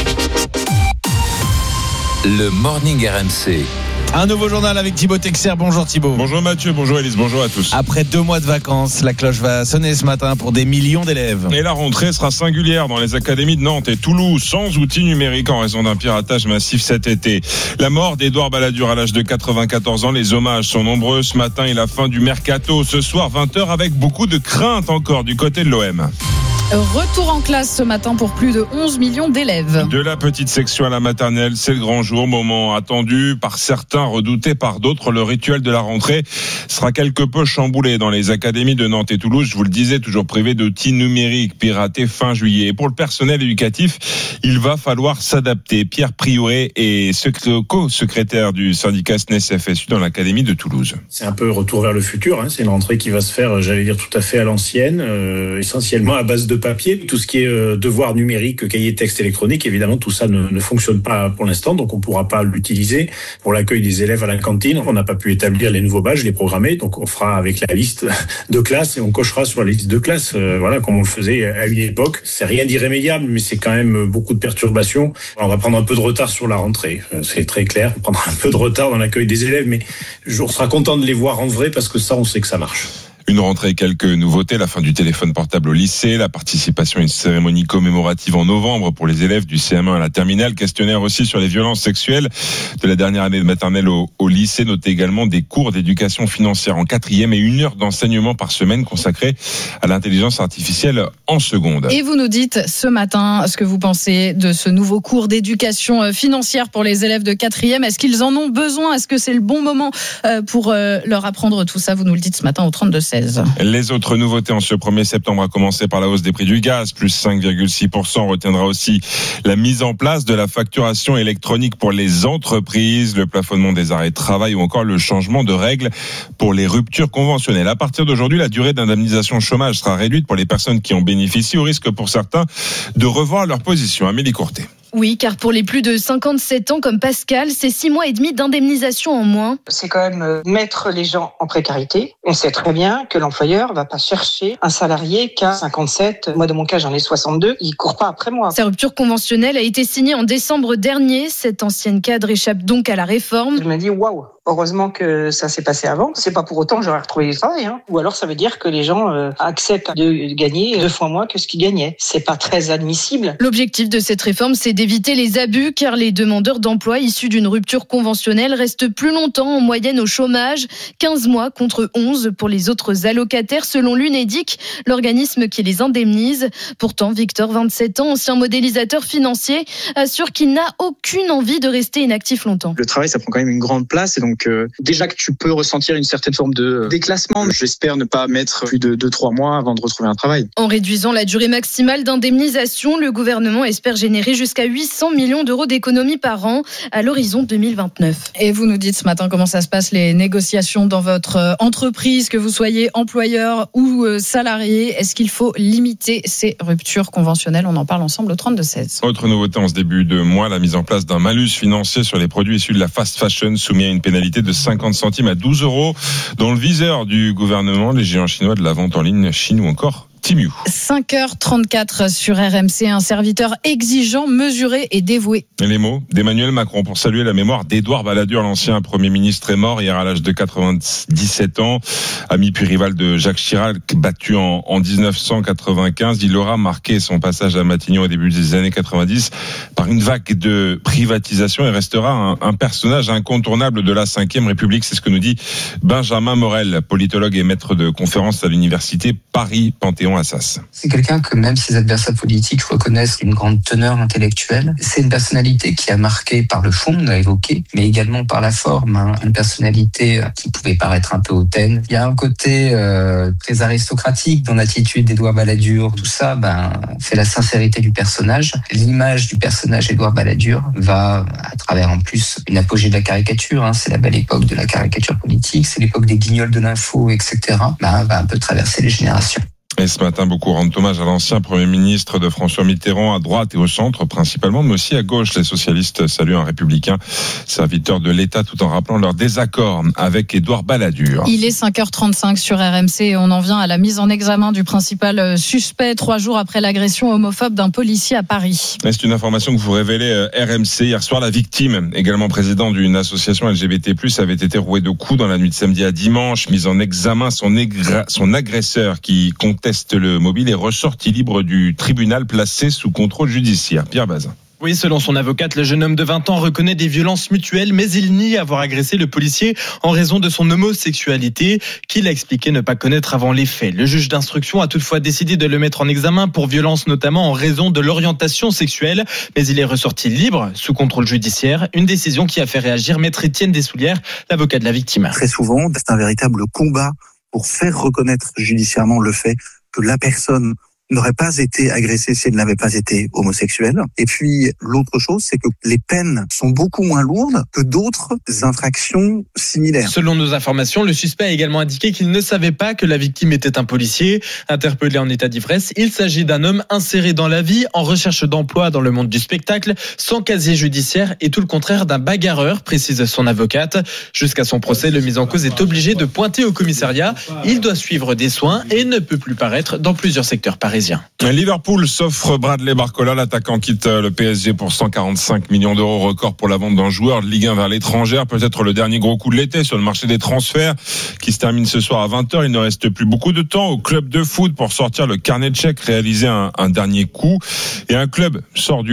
Le Morning RMC. Un nouveau journal avec Thibaut Texer. Bonjour Thibaut. Bonjour Mathieu, bonjour Élise, bonjour à tous. Après 2 mois de vacances, la cloche va sonner ce matin pour des millions d'élèves. Et la rentrée sera singulière dans les académies de Nantes et Toulouse, sans outils numériques en raison d'un piratage massif cet été. La mort d'Édouard Balladur à l'âge de 94 ans, les hommages sont nombreux ce matin et la fin du mercato ce soir 20h avec beaucoup de crainte encore du côté de l'OM. Retour en classe ce matin pour plus de 11 millions d'élèves. De la petite section à la maternelle, c'est le grand jour, moment attendu par certains, redouté par d'autres. Le rituel de la rentrée sera quelque peu chamboulé dans les académies de Nantes et Toulouse. Je vous le disais, toujours privé d'outils numériques piratés fin juillet. Et pour le personnel éducatif, il va falloir s'adapter. Pierre Prioré est co-secrétaire du syndicat SNES-FSU dans l'académie de Toulouse. C'est un peu retour vers le futur. C'est une rentrée qui va se faire, j'allais dire, tout à fait à l'ancienne, essentiellement à base de papier. Tout ce qui est devoir numérique, cahier texte électronique, évidemment, tout ça ne fonctionne pas pour l'instant, donc on ne pourra pas l'utiliser. Pour l'accueil des élèves à la cantine, on n'a pas pu établir les nouveaux badges, les programmer, donc on fera avec la liste de classes et on cochera sur la liste de classes, voilà, comme on le faisait à une époque. C'est rien d'irrémédiable, mais c'est quand même beaucoup de perturbations. On va prendre un peu de retard sur la rentrée, c'est très clair. On prendra un peu de retard dans l'accueil des élèves, mais on sera content de les voir en vrai parce que ça, on sait que ça marche. Une rentrée, quelques nouveautés, la fin du téléphone portable au lycée, la participation à une cérémonie commémorative en novembre pour les élèves du CM1 à la terminale, questionnaire aussi sur les violences sexuelles de la dernière année de maternelle au lycée, notez également des cours d'éducation financière en 4e et 1 heure d'enseignement par semaine consacrée à l'intelligence artificielle en seconde. Et vous nous dites ce matin ce que vous pensez de ce nouveau cours d'éducation financière pour les élèves de 4e. Est-ce qu'ils en ont besoin? Est-ce que c'est le bon moment pour leur apprendre tout ça? Vous nous le dites ce matin au 32-16. 16. Les autres nouveautés en ce 1er septembre, à commencer par la hausse des prix du gaz, plus 5,6%. On retiendra aussi la mise en place de la facturation électronique pour les entreprises, le plafonnement des arrêts de travail ou encore le changement de règles pour les ruptures conventionnelles. À partir d'aujourd'hui, la durée d'indemnisation chômage sera réduite pour les personnes qui en bénéficient, au risque pour certains de revoir leur position. Amélie Courtet. Oui, car pour les plus de 57 ans comme Pascal, c'est 6 mois et demi d'indemnisation en moins. C'est quand même mettre les gens en précarité. On sait très bien que l'employeur va pas chercher un salarié qui a 57. Moi, dans mon cas, j'en ai 62. Il court pas après moi. Sa rupture conventionnelle a été signée en décembre dernier. Cette ancienne cadre échappe donc à la réforme. Je me dis, waouh, heureusement que ça s'est passé avant. C'est pas pour autant que j'aurais retrouvé du travail. Ou alors, ça veut dire que les gens acceptent de gagner 2 fois moins que ce qu'ils gagnaient. C'est pas très admissible. L'objectif de cette réforme, c'est d'éviter les abus, car les demandeurs d'emploi issus d'une rupture conventionnelle restent plus longtemps en moyenne au chômage, 15 mois contre 11 pour les autres allocataires, selon l'UNEDIC, l'organisme qui les indemnise. Pourtant, Victor, 27 ans, ancien modélisateur financier, assure qu'il n'a aucune envie de rester inactif longtemps. Le travail, ça prend quand même une grande place, et donc déjà que tu peux ressentir une certaine forme de déclassement, j'espère ne pas mettre plus de 2-3 mois avant de retrouver un travail. En réduisant la durée maximale d'indemnisation, le gouvernement espère générer jusqu'à 800 millions d'euros d'économies par an à l'horizon 2029. Et vous nous dites ce matin comment ça se passe, les négociations dans votre entreprise, que vous soyez employeur ou salarié. Est-ce qu'il faut limiter ces ruptures conventionnelles? On en parle ensemble au 32-16. Autre nouveauté en ce début de mois, la mise en place d'un malus financier sur les produits issus de la fast fashion, soumis à une pénalité de 50 centimes à 12 euros. Dans le viseur du gouvernement, les géants chinois de la vente en ligne, Chine ou encore Temu. 5h34 sur RMC, un serviteur exigeant, mesuré et dévoué. Et les mots d'Emmanuel Macron pour saluer la mémoire d'Édouard Balladur, l'ancien Premier ministre, est mort hier à l'âge de 97 ans. Ami puis rival de Jacques Chirac, battu en 1995. Il aura marqué son passage à Matignon au début des années 90 par une vague de privatisation et restera un personnage incontournable de la Ve République. C'est ce que nous dit Benjamin Morel, politologue et maître de conférences à l'université Paris-Panthéon. C'est quelqu'un que même ses adversaires politiques reconnaissent une grande teneur intellectuelle. C'est une personnalité qui a marqué par le fond, on a évoqué, mais également par la forme. Une personnalité qui pouvait paraître un peu hautaine. Il y a un côté très aristocratique dans l'attitude d'Édouard Balladur. Tout ça fait la sincérité du personnage. L'image du personnage Édouard Balladur va, à travers en plus une apogée de la caricature, c'est la belle époque de la caricature politique, c'est l'époque des guignols de l'info, etc., va un peu traverser les générations. Et ce matin, beaucoup rendent hommage à l'ancien Premier ministre de François Mitterrand, à droite et au centre principalement, mais aussi à gauche. Les socialistes saluent un républicain serviteur de l'État tout en rappelant leur désaccord avec Édouard Balladur. Il est 5h35 sur RMC et on en vient à la mise en examen du principal suspect 3 jours après l'agression homophobe d'un policier à Paris. Et c'est une information que vous révélez RMC. Hier soir, la victime, également président d'une association LGBT+, avait été rouée de coups dans la nuit de samedi à dimanche. Mise en examen, son agresseur qui conteste le mobile est ressorti libre du tribunal placé sous contrôle judiciaire. Pierre Bazin. Oui, selon son avocate, le jeune homme de 20 ans reconnaît des violences mutuelles, mais il nie avoir agressé le policier en raison de son homosexualité, qu'il a expliqué ne pas connaître avant les faits. Le juge d'instruction a toutefois décidé de le mettre en examen pour violence, notamment en raison de l'orientation sexuelle, mais il est ressorti libre sous contrôle judiciaire, une décision qui a fait réagir Maître Étienne Dessoulières, l'avocat de la victime. Très souvent, c'est un véritable combat pour faire reconnaître judiciairement le fait que la personne n'aurait pas été agressée si elle n'avait pas été homosexuelle. Et puis, l'autre chose, c'est que les peines sont beaucoup moins lourdes que d'autres infractions similaires. Selon nos informations, le suspect a également indiqué qu'il ne savait pas que la victime était un policier. Interpellé en état d'ivresse, il s'agit d'un homme inséré dans la vie, en recherche d'emploi dans le monde du spectacle, sans casier judiciaire et tout le contraire d'un bagarreur, précise son avocate. Jusqu'à son procès, le mis en cause est obligé de pointer au commissariat. Il doit suivre des soins et ne peut plus paraître dans plusieurs secteurs parisiens. Liverpool s'offre Bradley Barcola. L'attaquant quitte le PSG pour 145 millions d'euros, record pour la vente d'un joueur de Ligue 1 vers l'étranger. Peut-être le dernier gros coup de l'été sur le marché des transferts qui se termine ce soir à 20h. Il ne reste plus beaucoup de temps au club de foot pour sortir le carnet de chèques, réaliser un dernier coup. Et un club sort du lot.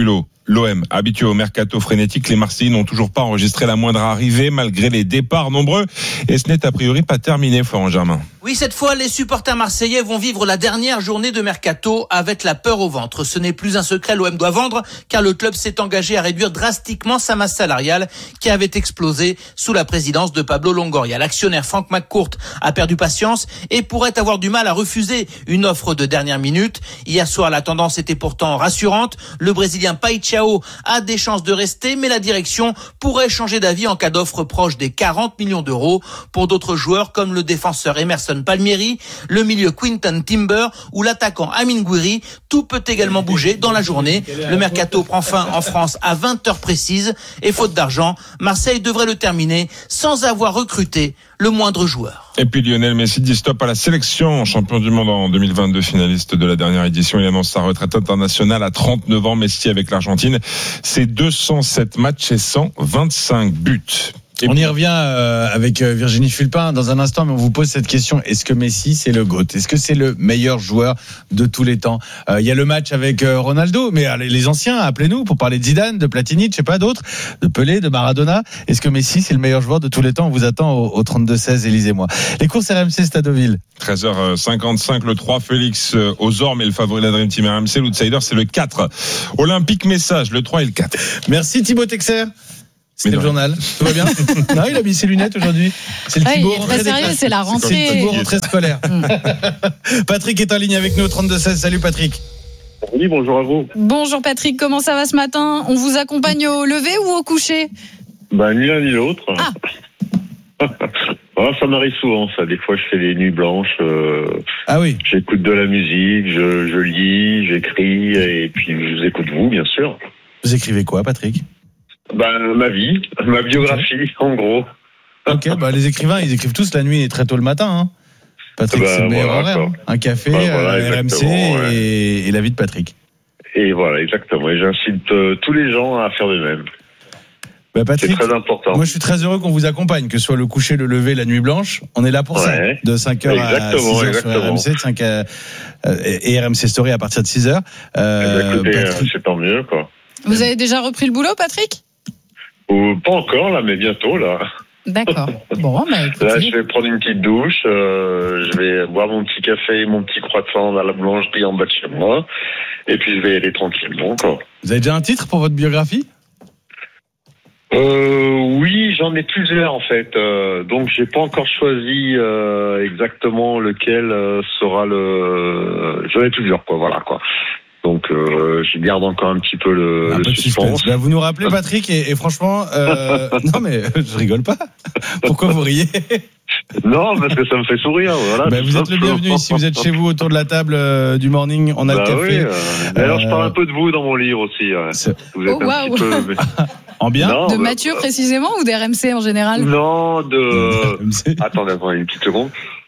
l'OM. Habitués au mercato frénétique, les Marseillais n'ont toujours pas enregistré la moindre arrivée malgré les départs nombreux. Et ce n'est a priori pas terminé, Florent Germain. Oui, cette fois, les supporters marseillais vont vivre la dernière journée de mercato avec la peur au ventre. Ce n'est plus un secret, l'OM doit vendre car le club s'est engagé à réduire drastiquement sa masse salariale qui avait explosé sous la présidence de Pablo Longoria. L'actionnaire Frank McCourt a perdu patience et pourrait avoir du mal à refuser une offre de dernière minute. Hier soir, la tendance était pourtant rassurante. Le Brésilien Paixão a des chances de rester, mais la direction pourrait changer d'avis en cas d'offre proche des 40 millions d'euros. Pour d'autres joueurs comme le défenseur Emerson Palmieri, le milieu Quinton Timber ou l'attaquant Amine Gouiri, tout peut également bouger dans la journée. Le mercato prend fin en France à 20h précises et faute d'argent, Marseille devrait le terminer sans avoir recruté le moindre joueur. Et puis Lionel Messi dit stop à la sélection, champion du monde en 2022, finaliste de la dernière édition. Il annonce sa retraite internationale à 39 ans. Messi avec l'Argentine, c'est 207 matchs et 125 buts. On y revient avec Virginie Fulpin dans un instant, mais on vous pose cette question. Est-ce que Messi, c'est le GOAT ? Est-ce que c'est le meilleur joueur de tous les temps ? Il y a le match avec Ronaldo, mais les anciens, appelez-nous pour parler de Zidane, de Platini, je sais pas d'autres, de Pelé, de Maradona. Est-ce que Messi, c'est le meilleur joueur de tous les temps ? On vous attend au 32-16, Élisez-moi. Les courses RMC Stade Deauville. 13h55, le 3, Félix aux Ormes et le favori de la Dream Team RMC. L'outsider, c'est le 4. Olympique Message, le 3 et le 4. Merci Thibaut Texer. C'était le journal. Tout va bien ? Non, il a mis ses lunettes aujourd'hui. C'est le Thibaut rentrée des classes. C'est la rentrée. C'est le Thibaut rentrée scolaire. Patrick est en ligne avec nous au 32-16. Salut Patrick. Oui, bonjour à vous. Bonjour Patrick, comment ça va ce matin ? On vous accompagne au lever ou au coucher ? Ni l'un ni l'autre. Ça m'arrive souvent, ça. Des fois, je fais des nuits blanches. Ah oui. J'écoute de la musique, je lis, j'écris, et puis je vous écoute vous, bien sûr. Vous écrivez quoi, Patrick ? Ma vie, ma biographie, en gros. Ok, les écrivains, ils écrivent tous la nuit et très tôt le matin. Hein. Patrick, c'est le meilleur horaire. Hein. Un café, RMC et la vie de Patrick. Et voilà, exactement. Et j'incite tous les gens à faire de même. Patrick, c'est très important. Moi, je suis très heureux qu'on vous accompagne, que ce soit le coucher, le lever, la nuit blanche. On est là pour ça. De 5h à 6h sur RMC, de 5 et RMC Story à partir de 6h. C'est tant mieux, quoi. Vous avez déjà repris le boulot, Patrick ? Pas encore, là, mais bientôt, là. D'accord. Bon, écoutez. Là, je vais prendre une petite douche, je vais boire mon petit café, mon petit croissant dans la boulangerie en bas de chez moi, et puis je vais y aller tranquillement, quoi. Vous avez déjà un titre pour votre biographie ? Oui, j'en ai plusieurs en fait. Donc j'ai pas encore choisi exactement lequel sera le. J'en ai plusieurs quoi, voilà quoi. Donc je garde encore un petit peu le suspense. Vous nous rappelez Patrick et franchement, non mais je rigole pas. Pourquoi vous riez ? Non, parce que ça me fait sourire. Voilà, vous êtes le bienvenu si vous êtes chez vous autour de la table du morning. On a le café. Oui, alors je parle un peu de vous dans mon livre aussi. Vous êtes un petit peu. En bien ? De Mathieu précisément ou d'RMC en général ? Non, Attendez, une petite seconde.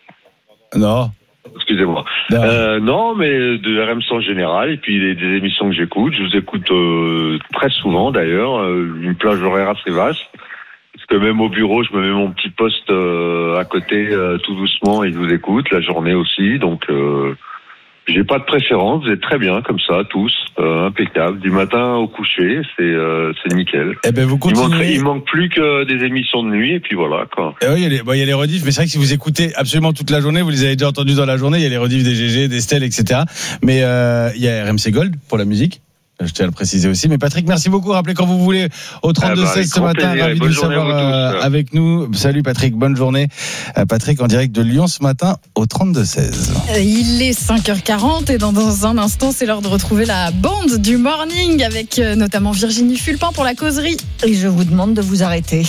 Non. Excusez-moi. Non, mais de RMC en général, et puis des émissions que j'écoute. Je vous écoute très souvent d'ailleurs. Une plage horaire assez vaste. Parce que même au bureau, je me mets mon petit poste à côté tout doucement et je vous écoute la journée aussi. Donc, j'ai pas de préférence. Vous êtes très bien comme ça, tous, impeccable. Du matin au coucher, c'est nickel. Eh ben vous continuez. Il manque plus que des émissions de nuit et puis voilà quoi. Oui, il y a les rediffs, mais c'est vrai que si vous écoutez absolument toute la journée, vous les avez déjà entendus dans la journée. Il y a les rediffs des GG, des Stella, etc. Mais il y a RMC Gold pour la musique. Je tiens à le préciser aussi. Mais Patrick, merci beaucoup. Rappelez quand vous voulez au 32-16 ce matin. Plaisir. Ravi de vous savoir avec nous. Salut Patrick, bonne journée. Patrick en direct de Lyon ce matin au 32-16. Il est 5h40 et dans un instant, c'est l'heure de retrouver la bande du morning avec notamment Virginie Fulpin pour la causerie. Et je vous demande de vous arrêter.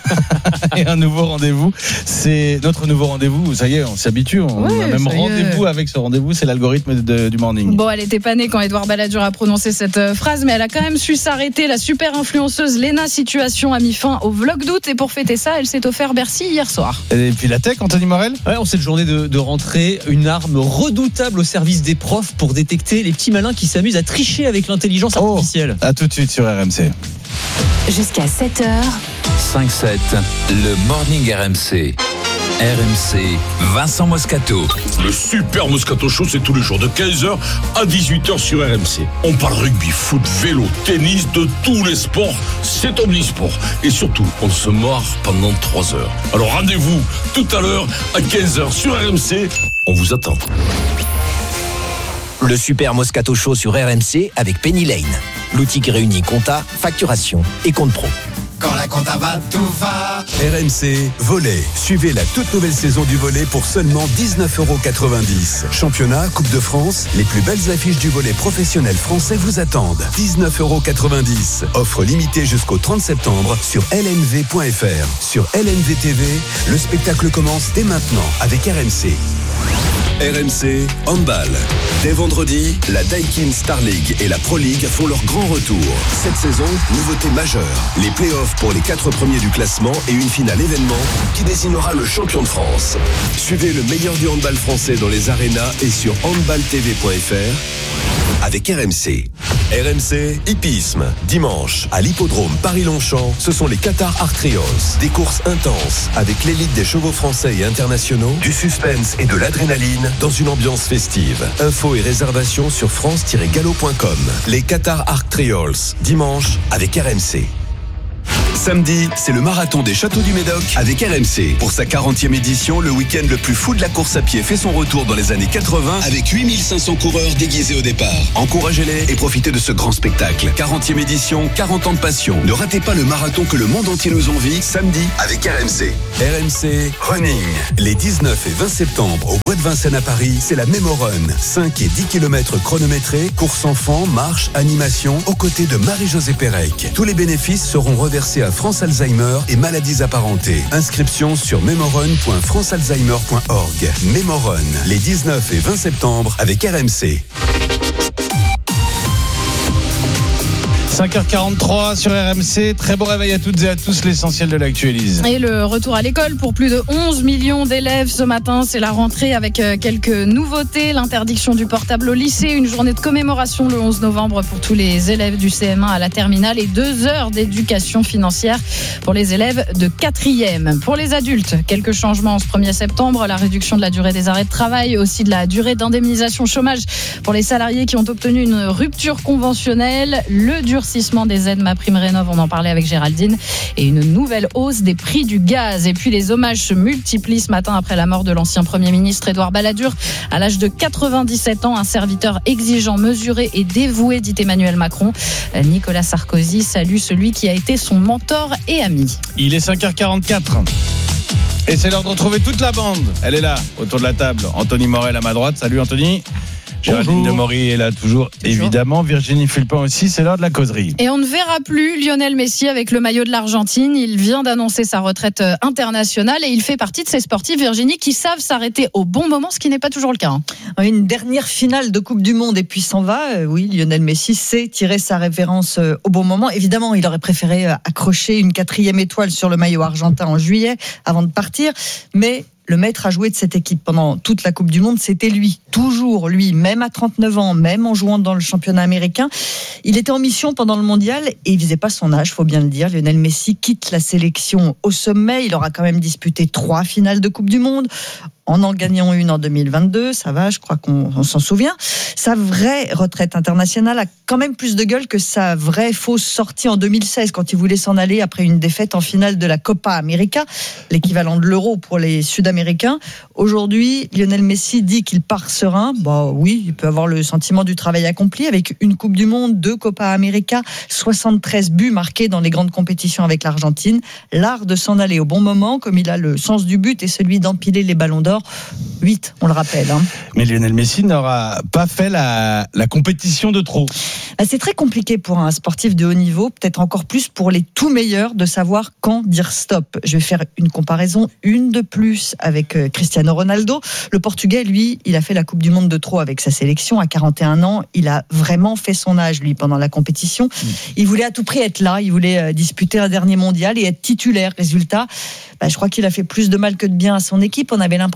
Et un nouveau rendez-vous. C'est notre nouveau rendez-vous. Ça y est, on s'habitue. On a même rendez-vous avec ce rendez-vous. C'est l'algorithme du morning. Bon, elle était pas née quand Édouard Balladur a prononcé cette phrase, mais elle a quand même su s'arrêter. La super influenceuse Léna Situation a mis fin au vlog d'août et pour fêter ça, elle s'est offert Bercy hier soir. Et puis la tech, Anthony Morel ? Ouais, en cette journée de rentrée, une arme redoutable au service des profs pour détecter les petits malins qui s'amusent à tricher avec l'intelligence artificielle. À tout de suite sur RMC. Jusqu'à 7h. 5-7, le morning RMC. RMC, Vincent Moscato. Le Super Moscato Show, c'est tous les jours de 15h à 18h sur RMC. On parle rugby, foot, vélo, tennis, de tous les sports. C'est omnisport. Et surtout, on se marre pendant 3 heures. Alors rendez-vous tout à l'heure à 15h sur RMC. On vous attend. Le Super Moscato Show sur RMC avec Penny Lane. L'outil qui réunit compta, facturation et compte pro. Quand la compta va, tout va. RMC Volley. Suivez la toute nouvelle saison du volley pour seulement 19,90 €. Championnat, Coupe de France, les plus belles affiches du volley professionnel français vous attendent. 19,90 €. Offre limitée jusqu'au 30 septembre sur lnv.fr. Sur LNV TV, le spectacle commence dès maintenant avec RMC. RMC Handball. Dès vendredi, la Daikin Star League et la Pro League font leur grand retour. Cette saison, nouveauté majeure. Les playoffs pour les 4 premiers du classement et une finale événement qui désignera le champion de France. Suivez le meilleur du handball français dans les arénas et sur handballtv.fr avec RMC. RMC Hippisme. Dimanche, à l'hippodrome Paris-Longchamp, ce sont les Qatar Arc Trials. Des courses intenses avec l'élite des chevaux français et internationaux, du suspense et de l'adrénaline dans une ambiance festive. Infos et réservations sur france-galop.com. Les Qatar Arc Trials. Dimanche avec RMC. Samedi, c'est le marathon des Châteaux du Médoc avec RMC. Pour sa 40e édition, le week-end le plus fou de la course à pied fait son retour dans les années 80 avec 8500 coureurs déguisés au départ. Encouragez-les et profitez de ce grand spectacle. 40e édition, 40 ans de passion. Ne ratez pas le marathon que le monde entier nous envie samedi avec RMC. RMC Running. Les 19 et 20 septembre au Bois de Vincennes à Paris, c'est la Memo Run. 5 et 10 km chronométrés, course enfants, marche, animation, aux côtés de Marie-Josée Pérec. Tous les bénéfices seront reversés à France Alzheimer et maladies apparentées. Inscription sur memorun.francealzheimer.org. Memorun, les 19 et 20 septembre avec RMC. 5h43 sur RMC. Très beau réveil à toutes et à tous, l'essentiel de l'actualité. Et le retour à l'école pour plus de 11 millions d'élèves ce matin. C'est la rentrée avec quelques nouveautés. L'interdiction du portable au lycée, une journée de commémoration le 11 novembre pour tous les élèves du CM1 à la terminale et 2 heures d'éducation financière pour les élèves de 4e. Pour les adultes, quelques changements en ce 1er septembre. La réduction de la durée des arrêts de travail, aussi de la durée d'indemnisation chômage pour les salariés qui ont obtenu une rupture conventionnelle. Le durcissement des aides MaPrimeRénov', on en parlait avec Géraldine, et une nouvelle hausse des prix du gaz. Et puis les hommages se multiplient ce matin après la mort de l'ancien Premier ministre Édouard Balladur. À l'âge de 97 ans, un serviteur exigeant, mesuré et dévoué, dit Emmanuel Macron. Nicolas Sarkozy salue celui qui a été son mentor et ami. Il est 5h44. Et c'est l'heure de retrouver toute la bande. Elle est là, autour de la table. Anthony Morel à ma droite. Salut Anthony. Géraldine Demory est là toujours, évidemment. Virginie Fulpin aussi, c'est l'heure de la causerie. Et on ne verra plus Lionel Messi avec le maillot de l'Argentine. Il vient d'annoncer sa retraite internationale et il fait partie de ces sportifs, Virginie, qui savent s'arrêter au bon moment, ce qui n'est pas toujours le cas. Une dernière finale de Coupe du Monde et puis s'en va. Oui, Lionel Messi sait tirer sa révérence au bon moment. Évidemment, il aurait préféré accrocher une 4e étoile sur le maillot argentin en juillet avant de partir, mais le maître à jouer de cette équipe pendant toute la Coupe du Monde, c'était lui. Toujours lui, même à 39 ans, même en jouant dans le championnat américain. Il était en mission pendant le mondial et il visait pas son âge, faut bien le dire. Lionel Messi quitte la sélection au sommet. Il aura quand même disputé 3 finales de Coupe du Monde. En gagnant une en 2022, ça va, je crois qu'on s'en souvient. Sa vraie retraite internationale a quand même plus de gueule que sa vraie fausse sortie en 2016, quand il voulait s'en aller après une défaite en finale de la Copa América, l'équivalent de l'Euro pour les Sud-Américains. Aujourd'hui, Lionel Messi dit qu'il part serein. Bah oui, il peut avoir le sentiment du travail accompli avec une Coupe du Monde, 2 Copa América, 73 buts marqués dans les grandes compétitions avec l'Argentine. L'art de s'en aller au bon moment, comme il a le sens du but et celui d'empiler les ballons d'or. 8, on le rappelle. Mais Lionel Messi n'aura pas fait la compétition de trop. C'est très compliqué pour un sportif de haut niveau, peut-être encore plus pour les tout meilleurs, de savoir quand dire stop. Je vais faire une comparaison, une de plus avec Cristiano Ronaldo. Le Portugais, lui, il a fait la Coupe du Monde de trop avec sa sélection à 41 ans. Il a vraiment fait son âge, lui, pendant la compétition. Il voulait à tout prix être là, il voulait disputer un dernier mondial et être titulaire. Résultat, je crois qu'il a fait plus de mal que de bien à son équipe. On avait l'impression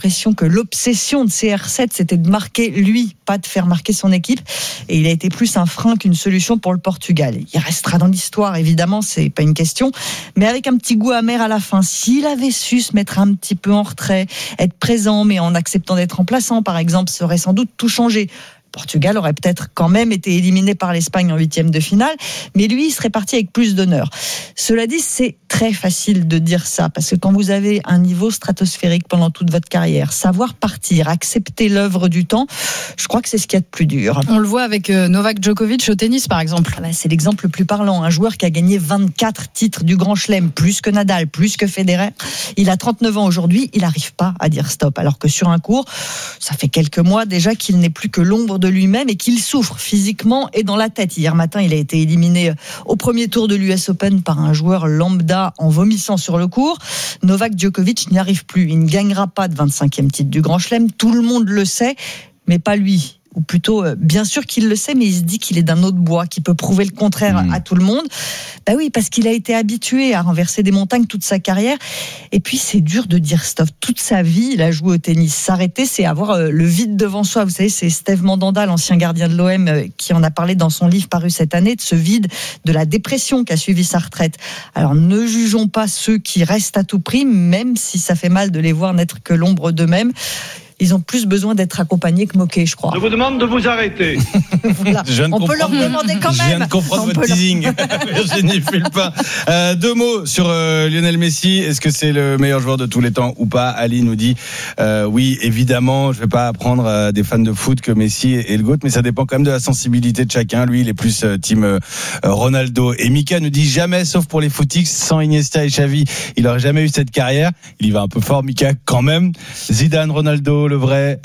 l'impression que l'obsession de CR7, c'était de marquer lui, pas de faire marquer son équipe. Et il a été plus un frein qu'une solution pour le Portugal. Il restera dans l'histoire, évidemment, c'est pas une question. Mais avec un petit goût amer à la fin. S'il avait su se mettre un petit peu en retrait, être présent, mais en acceptant d'être remplaçant, par exemple, ça aurait sans doute tout changé. Portugal aurait peut-être quand même été éliminé par l'Espagne en 8e de finale, mais lui, il serait parti avec plus d'honneur. Cela dit, c'est très facile de dire ça, parce que quand vous avez un niveau stratosphérique pendant toute votre carrière, savoir partir, accepter l'œuvre du temps, je crois que c'est ce qu'il y a de plus dur. On le voit avec Novak Djokovic au tennis, par exemple. C'est l'exemple le plus parlant. Un joueur qui a gagné 24 titres du Grand Chelem, plus que Nadal, plus que Federer. Il a 39 ans aujourd'hui, il n'arrive pas à dire stop, alors que sur un court, ça fait quelques mois déjà qu'il n'est plus que l'ombre de lui-même et qu'il souffre physiquement et dans la tête. Hier matin, il a été éliminé au premier tour de l'US Open par un joueur lambda en vomissant sur le court. Novak Djokovic n'y arrive plus. Il ne gagnera pas de 25e titre du Grand Chelem. Tout le monde le sait, mais pas lui. Ou plutôt, bien sûr qu'il le sait, mais il se dit qu'il est d'un autre bois, qu'il peut prouver le contraire à tout le monde. Bah oui, parce qu'il a été habitué à renverser des montagnes toute sa carrière. Et puis, c'est dur de dire stop. Toute sa vie, il a joué au tennis. S'arrêter, c'est avoir le vide devant soi. Vous savez, c'est Steve Mandanda, l'ancien gardien de l'OM, qui en a parlé dans son livre paru cette année, de ce vide, de la dépression qui a suivi sa retraite. Alors, ne jugeons pas ceux qui restent à tout prix, même si ça fait mal de les voir n'être que l'ombre d'eux-mêmes. Ils ont plus besoin d'être accompagnés que moqués, je crois. Je vous demande de vous arrêter. Voilà. On peut leur demander quand même. Je viens de comprendre votre teasing. Virginie Fulpin. 2 mots sur Lionel Messi. Est-ce que c'est le meilleur joueur de tous les temps ou pas? Ali nous dit oui, évidemment, je ne vais pas apprendre à des fans de foot que Messi est le GOAT, mais ça dépend quand même de la sensibilité de chacun. Lui, il est plus team Ronaldo. Et Mika nous dit jamais, sauf pour les footix, sans Iniesta et Xavi, il n'aurait jamais eu cette carrière. Il y va un peu fort, Mika, quand même. Zidane, Ronaldo, le vrai,